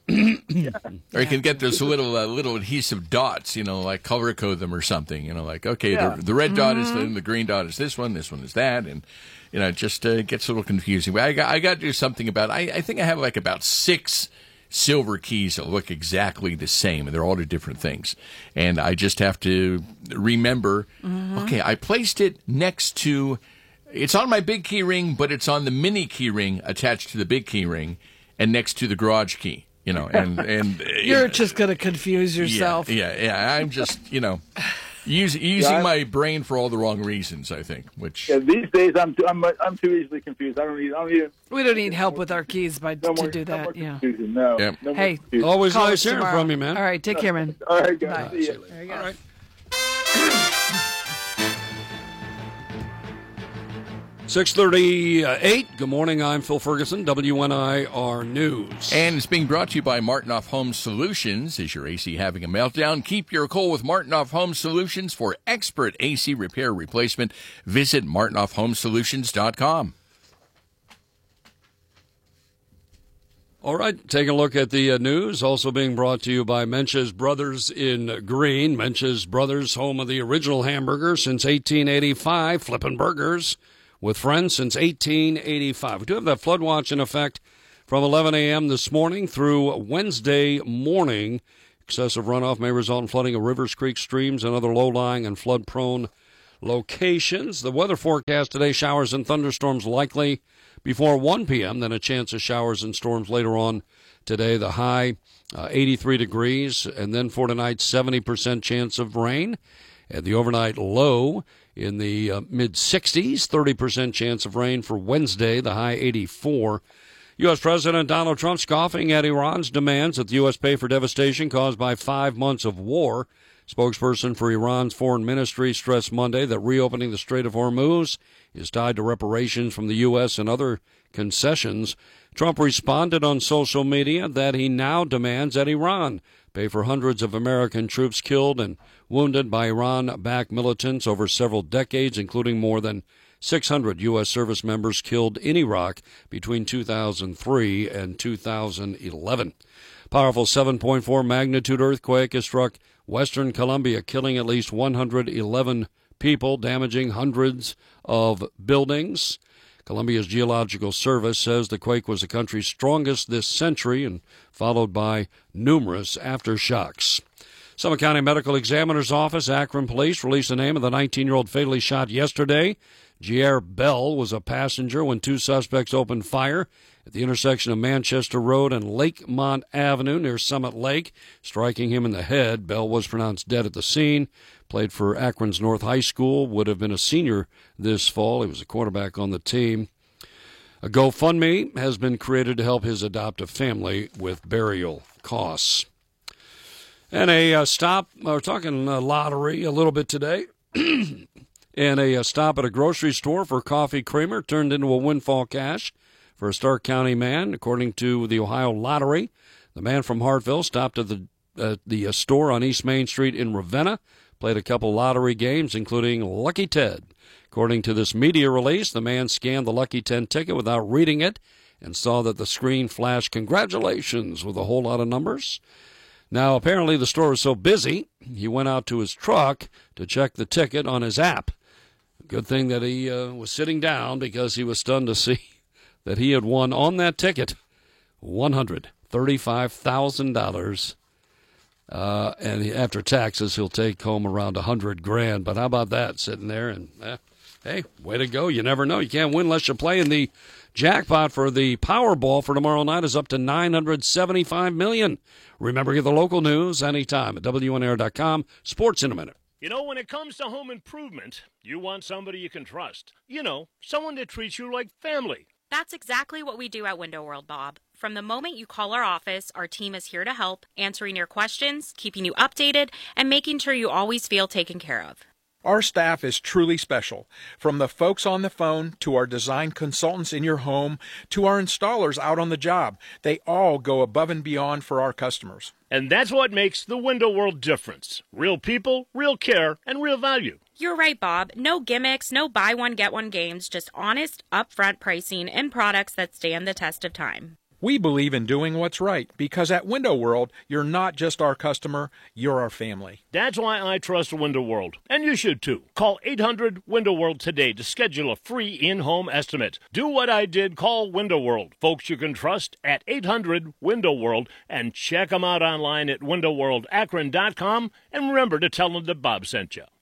Or you can get those little uh, little adhesive dots, you know, like color code them or something. You know, like okay, Yeah. the, the red dot is the, the green dot is this one, this one is that, and you know, it just uh, gets a little confusing. But I got I got to do something about. I I think I have like about six silver keys that look exactly the same, and they're all do different things. And I just have to remember. Okay, I placed it next to. It's on my big key ring, but it's on the mini key ring attached to the big key ring, and next to the garage key. You know, and and uh, You're just going to confuse yourself. Yeah, yeah, yeah. I'm just you know use, using Yeah, I- my brain for all the wrong reasons. I think, which Yeah, these days I'm too, I'm I'm too easily confused. I don't need I don't need We don't need help with our keys by no to more, do no more that. Yeah. confusion. No. Yeah. no more Hey. confusion. Always Call nice us hearing tomorrow. from you, man. All right, take care, man. All right, guys. Bye. See ya. There you go. All right. six thirty-eight. Good morning. I'm Phil Ferguson, W N I R News. And it's being brought to you by Martinoff Home Solutions. Is your A C having a meltdown? Keep your cool with Martinoff Home Solutions for expert A C repair replacement. Visit martinoff home solutions dot com. All right, taking a look at the uh, news, also being brought to you by Mench's Brothers in Green. Mench's Brothers, home of the original hamburger since eighteen eighty-five, flipping burgers with friends since eighteen eighty-five. We do have that flood watch in effect from eleven a.m. this morning through Wednesday morning. Excessive runoff may result in flooding of rivers, creeks, streams, and other low-lying and flood-prone locations. The weather forecast today, showers and thunderstorms likely before one p.m., then a chance of showers and storms later on today. The high, uh, eighty-three degrees, and then for tonight, seventy percent chance of rain. And the overnight low in the uh, mid-sixties, thirty percent chance of rain for Wednesday, the high eighty-four. U S. President Donald Trump scoffing at Iran's demands that the U S pay for devastation caused by five months of war. Spokesperson for Iran's foreign ministry stressed Monday that reopening the Strait of Hormuz is tied to reparations from the U S and other concessions. Trump responded on social media that he now demands that Iran pay for hundreds of American troops killed and wounded by Iran-backed militants over several decades, including more than six hundred U S service members killed in Iraq between two thousand three and two thousand eleven. Powerful seven point four magnitude earthquake has struck western Colombia, killing at least one hundred eleven people, damaging hundreds of buildings. Colombia's Geological Service says the quake was the country's strongest this century and followed by numerous aftershocks. Summit County Medical Examiner's Office, Akron Police released the name of the nineteen-year-old fatally shot yesterday. Jair Bell was a passenger when two suspects opened fire at the intersection of Manchester Road and Lakemont Avenue near Summit Lake, striking him in the head. Bell was pronounced dead at the scene. Played for Akron's North High School, would have been a senior this fall. He was a quarterback on the team. A GoFundMe has been created to help his adoptive family with burial costs. And a uh, stop, uh, we're talking uh, lottery a little bit today. And a, a stop at a grocery store for coffee creamer turned into a windfall cash for a Stark County man, according to the Ohio Lottery. The man from Hartville stopped at the uh, the uh, store on East Main Street in Ravenna, played a couple lottery games, including Lucky Ted. According to this media release, the man scanned the Lucky ten ticket without reading it and saw that the screen flashed congratulations with a whole lot of numbers. Now, apparently the store was so busy, he went out to his truck to check the ticket on his app. Good thing that he uh, was sitting down, because he was stunned to see that he had won on that ticket one hundred thirty-five thousand dollars. Uh, and he, after taxes, he'll take home around one hundred grand. But how about that, sitting there and, eh, hey, way to go. You never know. You can't win unless you play. And the jackpot for the Powerball for tomorrow night is up to nine hundred seventy-five million dollars. Remember, get the local news anytime at W N R dot com. Sports in a minute. You know, when it comes to home improvement, you want somebody you can trust. You know, someone that treats you like family. That's exactly what we do at Window World, Bob. From the moment you call our office, our team is here to help, answering your questions, keeping you updated, and making sure you always feel taken care of. Our staff is truly special. From the folks on the phone to our design consultants in your home to our installers out on the job, they all go above and beyond for our customers. And that's what makes the Window World difference. Real people, real care, and real value. You're right, Bob. No gimmicks, no buy one, get one games, just honest, upfront pricing and products that stand the test of time. We believe in doing what's right, because at Window World, you're not just our customer, you're our family. That's why I trust Window World, and you should too. Call eight hundred Window World today to schedule a free in-home estimate. Do what I did, call Window World. Folks you can trust at eight hundred Window World, and check them out online at window world akron dot com, and remember to tell them that Bob sent you.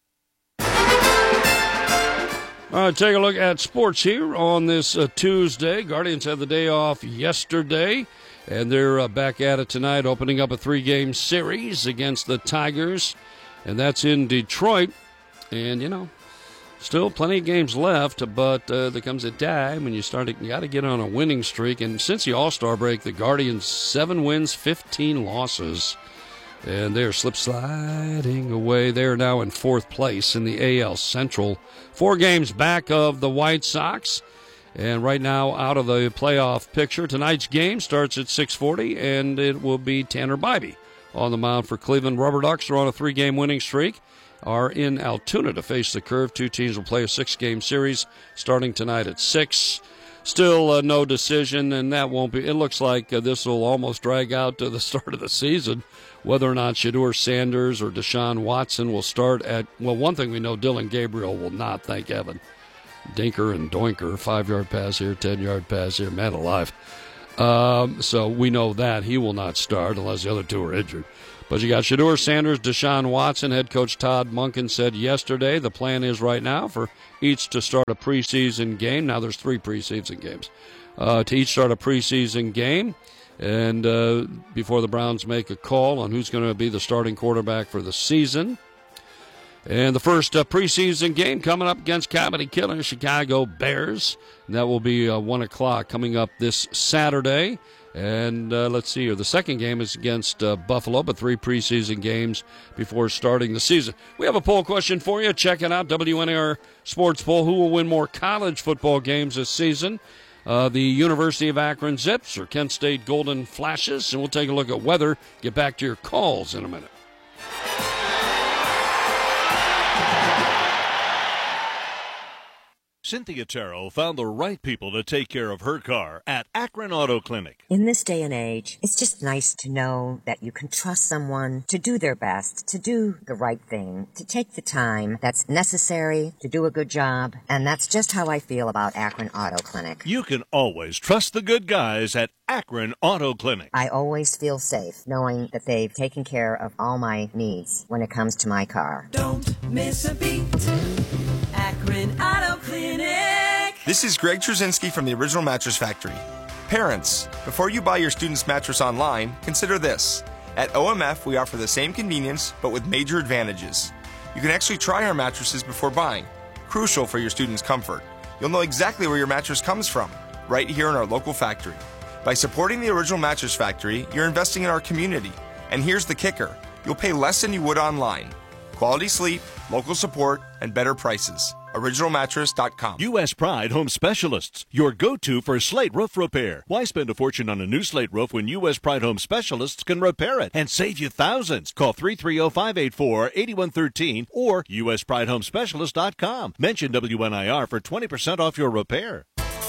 All right, take a look at sports here on this uh, Tuesday. Guardians had the day off yesterday, and they're uh, back at it tonight, opening up a three-game series against the Tigers, and that's in Detroit. And, you know, still plenty of games left, but uh, there comes a time when you start to, you got to get on a winning streak. And since the All-Star break, the Guardians, seven wins, fifteen losses. And they're slip sliding away. They're now in fourth place in the A L Central. Four games back of the White Sox. And right now out of the playoff picture. Tonight's game starts at six forty, and it will be Tanner Bybee on the mound for Cleveland. Rubber Ducks are on a three-game winning streak, are in Altoona to face the Curve. Two teams will play a six-game series starting tonight at six. Still uh, no decision, and that won't be. It looks like uh, this will almost drag out to the start of the season, whether or not Shedeur Sanders or Deshaun Watson will start at, well, one thing we know, Dylan Gabriel will not, thank heaven. Dinker and Doinker, five-yard pass here, ten-yard pass here, man alive. Um, so we know that he will not start unless the other two are injured. But you got Shedeur Sanders, Deshaun Watson. Head coach Todd Monken said yesterday the plan is right now for each to start a preseason game. Now there's three preseason games. Uh, to each start a preseason game. And uh, before the Browns make a call on who's going to be the starting quarterback for the season. And the first uh, preseason game coming up against Comedy Killer, Chicago Bears. And that will be uh, one o'clock coming up this Saturday. And uh, let's see here. The second game is against uh, Buffalo, but three preseason games before starting the season. We have a poll question for you. Check it out, W N A R Sports Poll. Who will win more college football games this season? Uh, the University of Akron Zips or Kent State Golden Flashes? And we'll take a look at weather. Get back to your calls in a minute. Cynthia Terrell found the right people to take care of her car at Akron Auto Clinic. In this day and age, it's just nice to know that you can trust someone to do their best, to do the right thing, to take the time that's necessary to do a good job. And that's just how I feel about Akron Auto Clinic. You can always trust the good guys at Akron Auto Clinic. I always feel safe knowing that they've taken care of all my needs when it comes to my car. Don't miss a beat. Akron Auto Clinic. This is Greg Trzynski from the Original Mattress Factory. Parents, before you buy your student's mattress online, consider this. At O M F, we offer the same convenience, but with major advantages. You can actually try our mattresses before buying, crucial for your student's comfort. You'll know exactly where your mattress comes from, right here in our local factory. By supporting the Original Mattress Factory, you're investing in our community. And here's the kicker. You'll pay less than you would online. Quality sleep, local support, and better prices. original mattress dot com. U S Pride Home Specialists, your go-to for slate roof repair. Why spend a fortune on a new slate roof when U S Pride Home Specialists can repair it and save you thousands? Call three three zero, five eight four, eight one one three or U S pride home specialist dot com. Mention W N I R for twenty percent off your repair.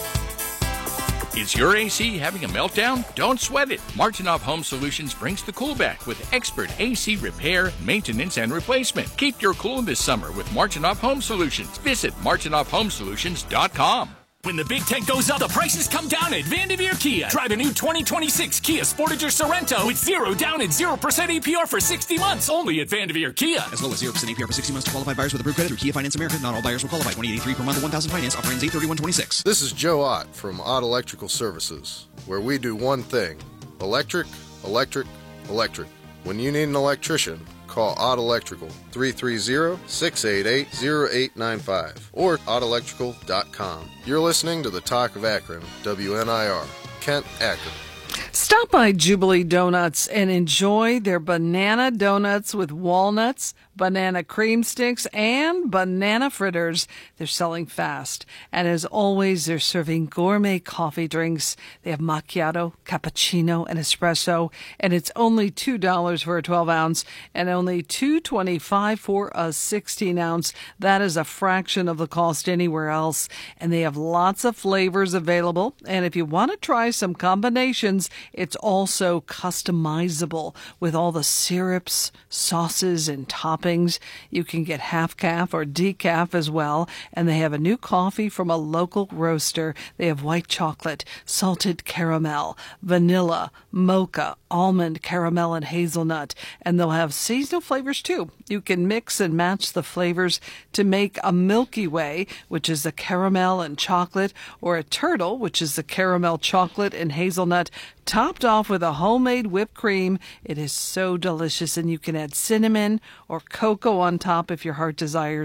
Is your A C having a meltdown? Don't sweat it. Martinoff Home Solutions brings the cool back with expert A C repair, maintenance, and replacement. Keep your cool this summer with Martinoff Home Solutions. Visit martinoff home solutions dot com. When the big tank goes up, the prices come down at Vanderveer Kia. Drive a new twenty twenty-six Kia Sportage or Sorento with zero down and zero percent A P R for sixty months only at Vanderveer Kia. As low as zero percent A P R for sixty months to qualified buyers with approved credit through Kia Finance America. Not all buyers will qualify. twenty eighty-three per month or one thousand finance. Offer ends eight thirty-one twenty-six. This is Joe Ott from Ott Electrical Services, where we do one thing: electric, electric, electric. When you need an electrician, call Ott Electrical, three three zero, six eight eight, zero eight nine five or ott electrical dot com. You're listening to the Talk of Akron, W N I R, Kent, Akron. Stop by Jubilee Donuts and enjoy their banana donuts with walnuts, banana cream sticks, and banana fritters. They're selling fast. And as always, they're serving gourmet coffee drinks. They have macchiato, cappuccino, and espresso. And it's only two dollars for a twelve ounce and only two dollars and twenty-five cents for a sixteen ounce. That is a fraction of the cost anywhere else. And they have lots of flavors available. And if you want to try some combinations, it's also customizable with all the syrups, sauces, and toppings. You can get half calf or decaf as well. And they have a new coffee from a local roaster. They have white chocolate, salted caramel, vanilla, mocha, almond, caramel, and hazelnut. And they'll have seasonal flavors too. You can mix and match the flavors to make a Milky Way, which is the caramel and chocolate, or a turtle, which is the caramel, chocolate, and hazelnut, topped off with a homemade whipped cream. It is so delicious, and you can add cinnamon or cocoa on top if your heart desires.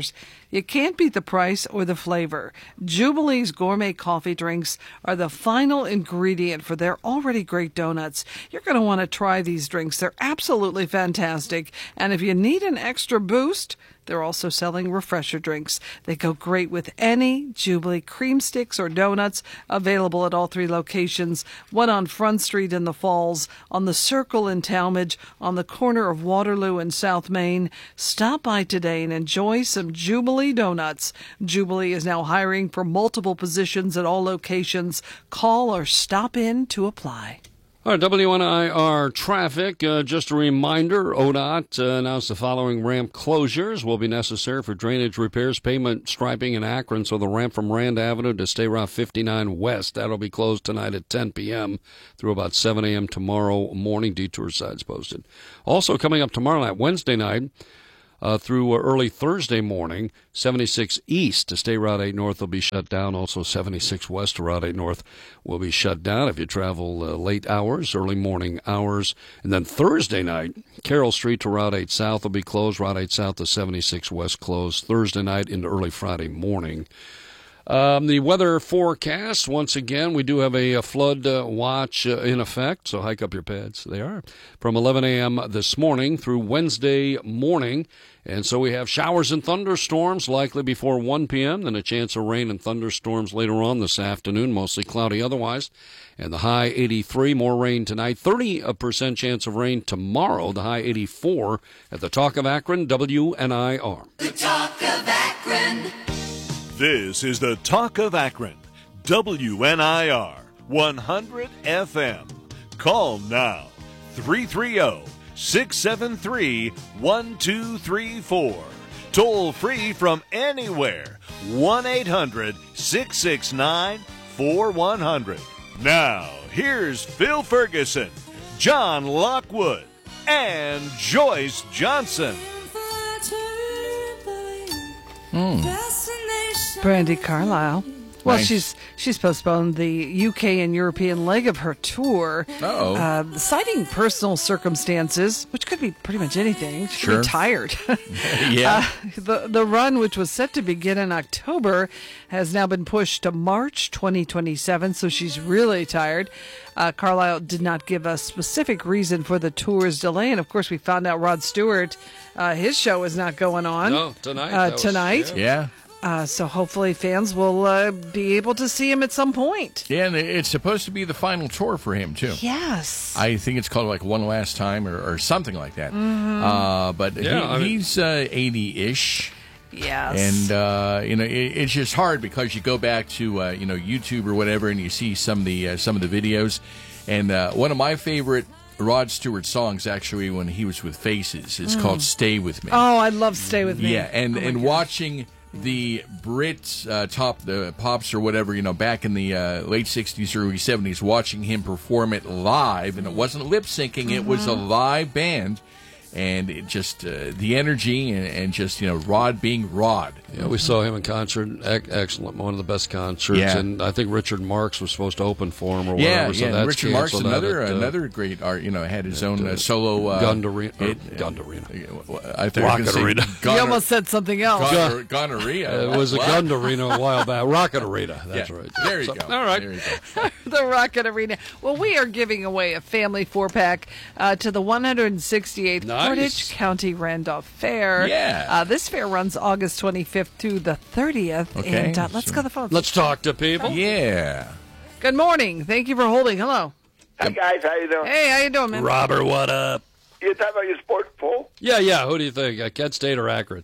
You can't beat the price or the flavor. Jubilee's gourmet coffee drinks are the final ingredient for their already great donuts. You're going to want to try these drinks. They're absolutely fantastic. And if you need an extra boost, they're also selling refresher drinks. They go great with any Jubilee cream sticks or donuts, available at all three locations. One on Front Street in the Falls, on the Circle in Talmadge, on the corner of Waterloo and South Main. Stop by today and enjoy some Jubilee donuts. Jubilee is now hiring for multiple positions at all locations. Call or stop in to apply. All right, W N I R traffic. Uh, just a reminder, O D O T uh, announced the following ramp closures will be necessary for drainage repairs, pavement striping in Akron, so the ramp from Rand Avenue to State Route fifty-nine West, that'll be closed tonight at ten p.m. through about seven a.m. tomorrow morning. Detour signs posted. Also coming up tomorrow night, Wednesday night, Uh, through early Thursday morning, seventy-six East to State Route eight North will be shut down. Also, seventy-six West to Route eight North will be shut down if you travel uh, late hours, early morning hours. And then Thursday night, Carroll Street to Route eight South will be closed. Route eight South to seventy-six West closed Thursday night into early Friday morning. Um, the weather forecast, once again, we do have a, a flood uh, watch uh, in effect, so hike up your pads. They are. From eleven a.m. this morning through Wednesday morning. And so we have showers and thunderstorms likely before one p.m., then a chance of rain and thunderstorms later on this afternoon, mostly cloudy otherwise. And the high eighty-three, more rain tonight. thirty percent chance of rain tomorrow, the high eighty-four at the Talk of Akron, W N I R. The Talk of Akron. This is the Talk of Akron, W N I R, one hundred F M. Call now, three three zero, six seven three, one two three four. Toll free from anywhere, one eight hundred, six six nine, four one zero zero. Now, here's Phil Ferguson, John Lockwood, and Joyce Johnson. Mm. Brandy Carlisle. Well, Nice. she's she's postponed the U K and European leg of her tour, Uh-oh. uh, citing personal circumstances, which could be pretty much anything. She could Sure. be tired. Yeah. Uh, the the run, which was set to begin in October, has now been pushed to March twenty twenty-seven. So she's really tired. Uh, Carlisle did not give a specific reason for the tour's delay, and of course, we found out Rod Stewart, uh, his show is not going on. No, tonight. Uh, That was- tonight. Yeah. Uh, so hopefully fans will uh, be able to see him at some point. Yeah, and it's supposed to be the final tour for him, too. Yes. I think it's called like One Last Time or, or something like that. Mhm. Uh, but Yeah, he, I mean- he's uh, eighty-ish. Yes. And, uh, you know, it, it's just hard because you go back to, uh, you know, YouTube or whatever and you see some of the, uh, some of the videos. And uh, one of my favorite Rod Stewart songs, actually, when he was with Faces, is Mm. called Stay With Me. Oh, I love Stay With Me. Yeah, and, Oh my and gosh. watching the Brits uh, top the pops or whatever, you know, back in the uh, late sixties, early seventies, watching him perform it live, and it wasn't lip syncing; it was a Mhm. live band, and it just uh, the energy and, and just you know Rod being Rod. Yeah, we saw him in concert. Ec- excellent, one of the best concerts. Yeah. And I think Richard Marx was supposed to open for him or Yeah, whatever. So yeah. that's Richard Marx, canceled another out at, uh, another great art. You know, had his at, own uh, uh, solo uh, Gundare- or it- Gundarena. I thought Rocket you were Arena. gonna say You gonorrhea. almost said something else. Gon- gonorrhea. It was a What? Gund Arena a while back. Rocket Arena. That's Yeah, right. there you So- go. All right. There you go. The Rocket Arena. Well, we are giving away a family four pack uh, to the one hundred sixty-eighth Nice. Portage County Randolph Fair. Yeah. Uh, this fair runs August twenty-fifth through the thirtieth. Okay, And uh, let's so- go to the phone. Let's talk to people. Yeah. Good morning. Thank you for holding. Hello. Hi guys, how you doing? Hey, how you doing, man? Robert, what up? You talking about your sports pool? Yeah, yeah. Who do you think? Uh, Kent State or Akron?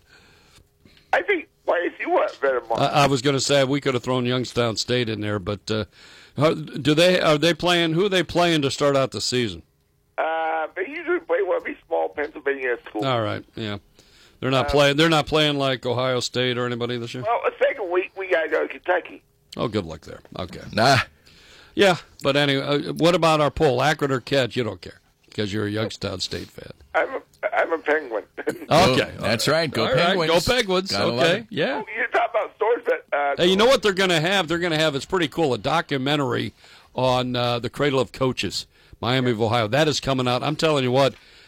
I think Y S U was better. Mark. I, I was going to say we could have thrown Youngstown State in there, but uh, how- do they? Are they playing? Who are they playing to start out the season? Uh, they usually play one of these small Pennsylvania schools. All right, yeah. They're not Uh, playing. They're not playing like Ohio State or anybody this year. Well, the second week we gotta go to Kentucky. Oh, good luck there. Okay. Nah. Yeah, but anyway, uh, what about our poll? Akron or Kent? You don't care because you're a Youngstown State fan. I'm a, I'm a Penguin. Okay, Oh, that's right. Go All right, Penguins. Go Penguins. Gotta love Okay, it. yeah. You're talking about stores that. Uh, Hey, you know what they're going to have? They're going to have, it's pretty cool, a documentary on uh, the Cradle of Coaches, Miami of Ohio. That is coming out. I'm telling you what,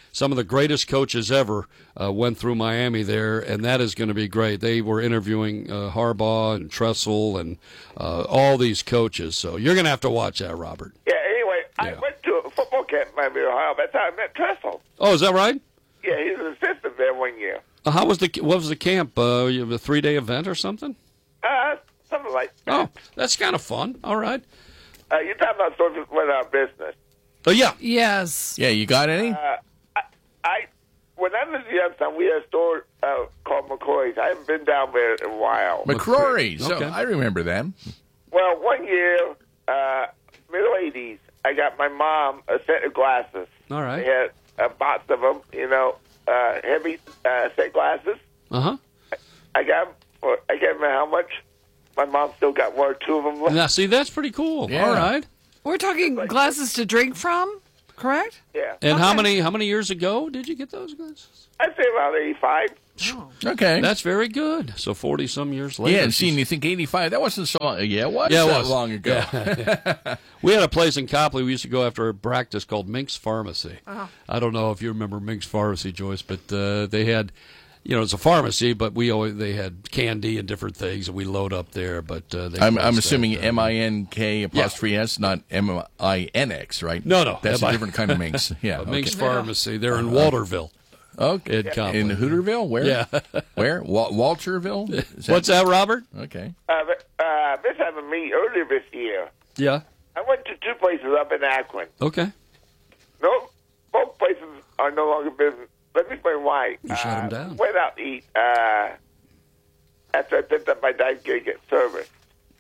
some of the greatest coaches ever uh, went through Miami there, and that is going to be great. They were interviewing uh, Harbaugh and Tressel and uh, all these coaches, so you're going to have to watch that, Robert. Yeah, anyway, I went to a football camp in Miami, Ohio. That's how I met Tressel. Oh, is that right? Yeah, he was an assistant there one year. Uh, how was the what was the camp? Uh, you have a three day event or something? Uh, something like that. Oh, that's kind of fun. All right. Uh, you're talking about stores that went out of business. Oh yeah. Yes. Yeah, you got any? Uh, I, I when I was in Youngstown, we had a store uh, called McCrory's. I haven't been down there in a while. McCrory's. Okay. So I remember them. Well, one year, uh, middle eighties, I got my mom a set of glasses. All right. They had a box of them, you know, uh, heavy uh, set glasses. Uh huh. I got them for, I gave them how much? My mom still got one or two of them left. Now, see, that's pretty cool. Yeah. All right. We're talking glasses to drink from, correct? Yeah. And how many how many years ago did you get those glasses? I'd say around eighty-five. Okay. That's very good. So forty some years later. Yeah, and seeing you think eighty-five, that wasn't so long. Yeah, it was Yeah, it that was. long ago. Yeah. We had a place in Copley we used to go after a practice called Mink's Pharmacy. Oh. I don't know if you remember Mink's Pharmacy, Joyce, but uh, they had, you know, it's a pharmacy, but we always they had candy and different things, and we load up there. But uh, they I'm, I'm closed assuming that, uh, M I N K apostrophe S, not M I N X, right? No, no. That's M I a different kind of Minx. Yeah, a Mink's okay. Pharmacy. They're in Uh, Walterville. Okay. In Copley. In Hooterville? Where? Yeah. Where? Wa- Walterville? Is What's that, Robert? Okay. Uh, but, uh, this happened to me earlier this year. Yeah. I went to two places up in Akron. Okay. No, both places are no longer business. Let me explain why. You shut 'em uh, down. Went out to eat uh, after I picked up my dive gig at service.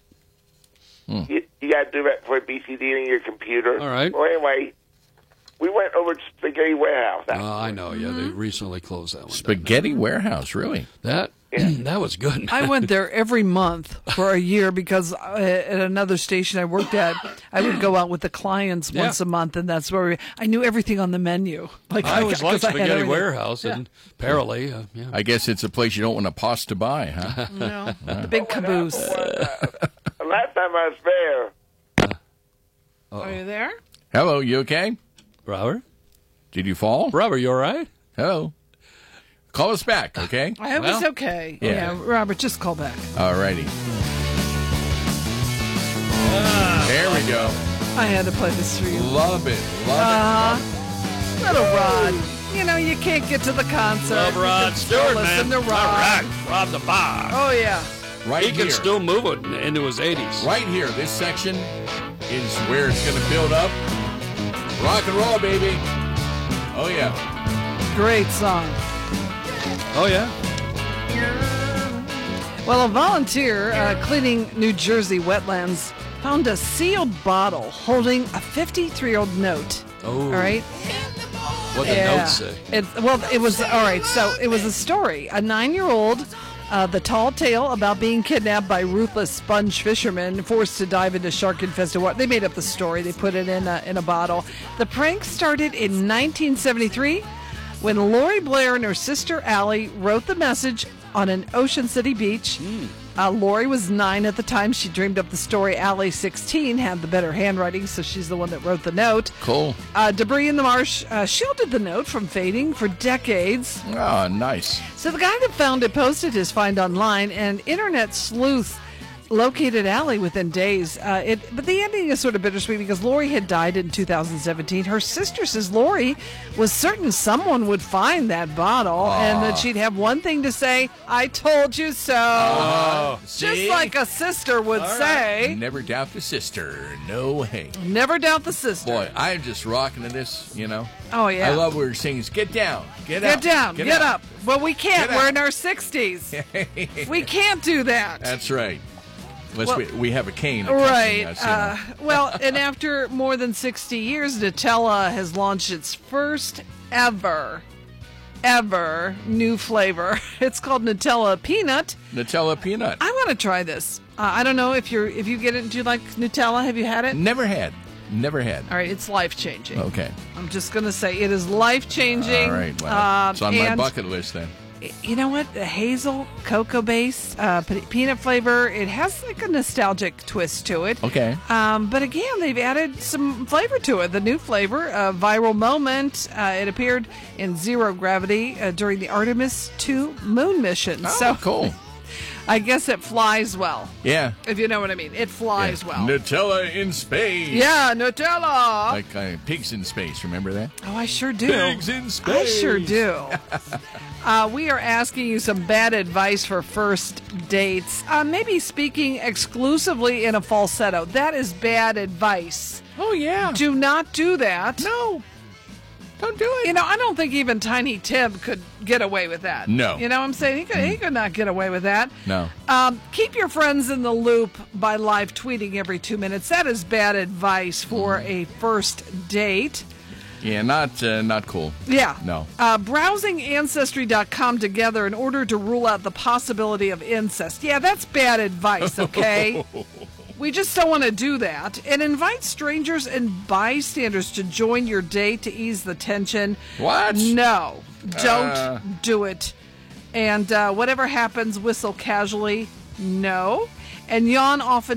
Hmm. You, you got to do that for B C D in your computer. All right. Well, anyway, we went over to Spaghetti Warehouse. Oh, I know. Yeah, they recently closed that one. Spaghetti Warehouse, really? That that was good. I went there every month for a year because uh, at another station I worked at, I would go out with the clients Yeah. once a month, and that's where we, I knew everything on the menu. Like I always liked 'cause I had Spaghetti everything. Warehouse and apparently, uh, yeah. I guess it's a place you don't want to pause to buy, huh? No, the big caboose. Last time I was there, Are you there? Hello, you okay? Robert? Did you fall? Robert, you all right? Hello. Call us back, okay? I hope Well, it's okay. yeah. Yeah. Robert, just call back. All righty. There we go. I had to play this for you. Love it. Love Uh, it. little Rod. You know, you can't get to the concert. Love You Rod can still Stewart, listen man. to Rod. All right. Rob the bar. Oh, yeah. Right he here. can still move it into his eighties. Right here. This section is where it's going to build up. Rock and roll, baby. Oh, yeah. Great song. Oh, yeah? Well, a volunteer uh, cleaning New Jersey wetlands found a sealed bottle holding a fifty-three-year-old note. Oh. All right? What did the note say? It, well, it was, all right, so it was a story. A nine-year-old, uh, the tall tale about being kidnapped by ruthless sponge fishermen forced to dive into shark-infested water. They made up the story. They put it in a, in a bottle. The prank started in nineteen seventy-three when Lori Blair and her sister Allie wrote the message on an Ocean City beach. Mm. Uh, Lori was nine at the time. She dreamed up the story. Allie, sixteen, had the better handwriting, so she's the one that wrote the note. Cool. Uh, debris in the marsh uh, shielded the note from fading for decades. Oh, nice. So the guy that found it posted his find online, and internet sleuth located Allie within days. Uh, it, but the ending is sort of bittersweet because Lori had died in two thousand seventeen. Her sister says Lori was certain someone would find that bottle Aww. and that she'd have one thing to say, I told you so. Oh, Just see? like a sister would All say. right. Never doubt the sister. No way. Never doubt the sister. Boy, I'm just rocking to this, you know. Oh, yeah. I love where it sings, get down, get, Get up. down, get, up. Well, we can't. Get We're up. in our sixties. We can't do that. That's right. Unless Well, we, we have a cane. that comes Right. in us, you know. Uh, well, and after more than sixty years, Nutella has launched its first ever, ever new flavor. It's called Nutella Peanut. Nutella peanut. I want to try this. Uh, I don't know if you're if you get it. Do you like Nutella? Have you had it? Never had. Never had. All right, it's life changing. Okay. I'm just gonna say it is life changing. All right. Well, Um, it's on my and bucket list then. you know what? The hazel, cocoa base, uh, pe- peanut flavor. It has like a nostalgic twist to it. Okay. Um, but again, they've added some flavor to it. The new flavor, uh, Viral Moment. Uh, it appeared in Zero Gravity uh, during the Artemis two moon mission. Oh, so cool. I guess it flies well. Yeah. If you know what I mean. It flies Yeah. well. Nutella in space. Yeah, Nutella. Like uh, pigs in space. Remember that? Oh, I sure do. Pigs in I space. sure do. uh, we are asking you some bad advice for first dates. Uh, maybe speaking exclusively in a falsetto. That is bad advice. Oh, yeah. Do not do that. No. Don't do it. You know, I don't think even Tiny Tim could get away with that. No. You know what I'm saying? He could, he could not get away with that. No. Um, keep your friends in the loop by live tweeting every two minutes. That is bad advice for a first date. Yeah, not uh, not cool. Yeah. No. Uh, browsing Ancestry dot com together in order to rule out the possibility of incest. Yeah, that's bad advice, okay? We just don't want to do that. And invite strangers and bystanders to join your date to ease the tension. What? No. Don't Uh. do it. And uh, whatever happens, whistle casually. No. And yawn often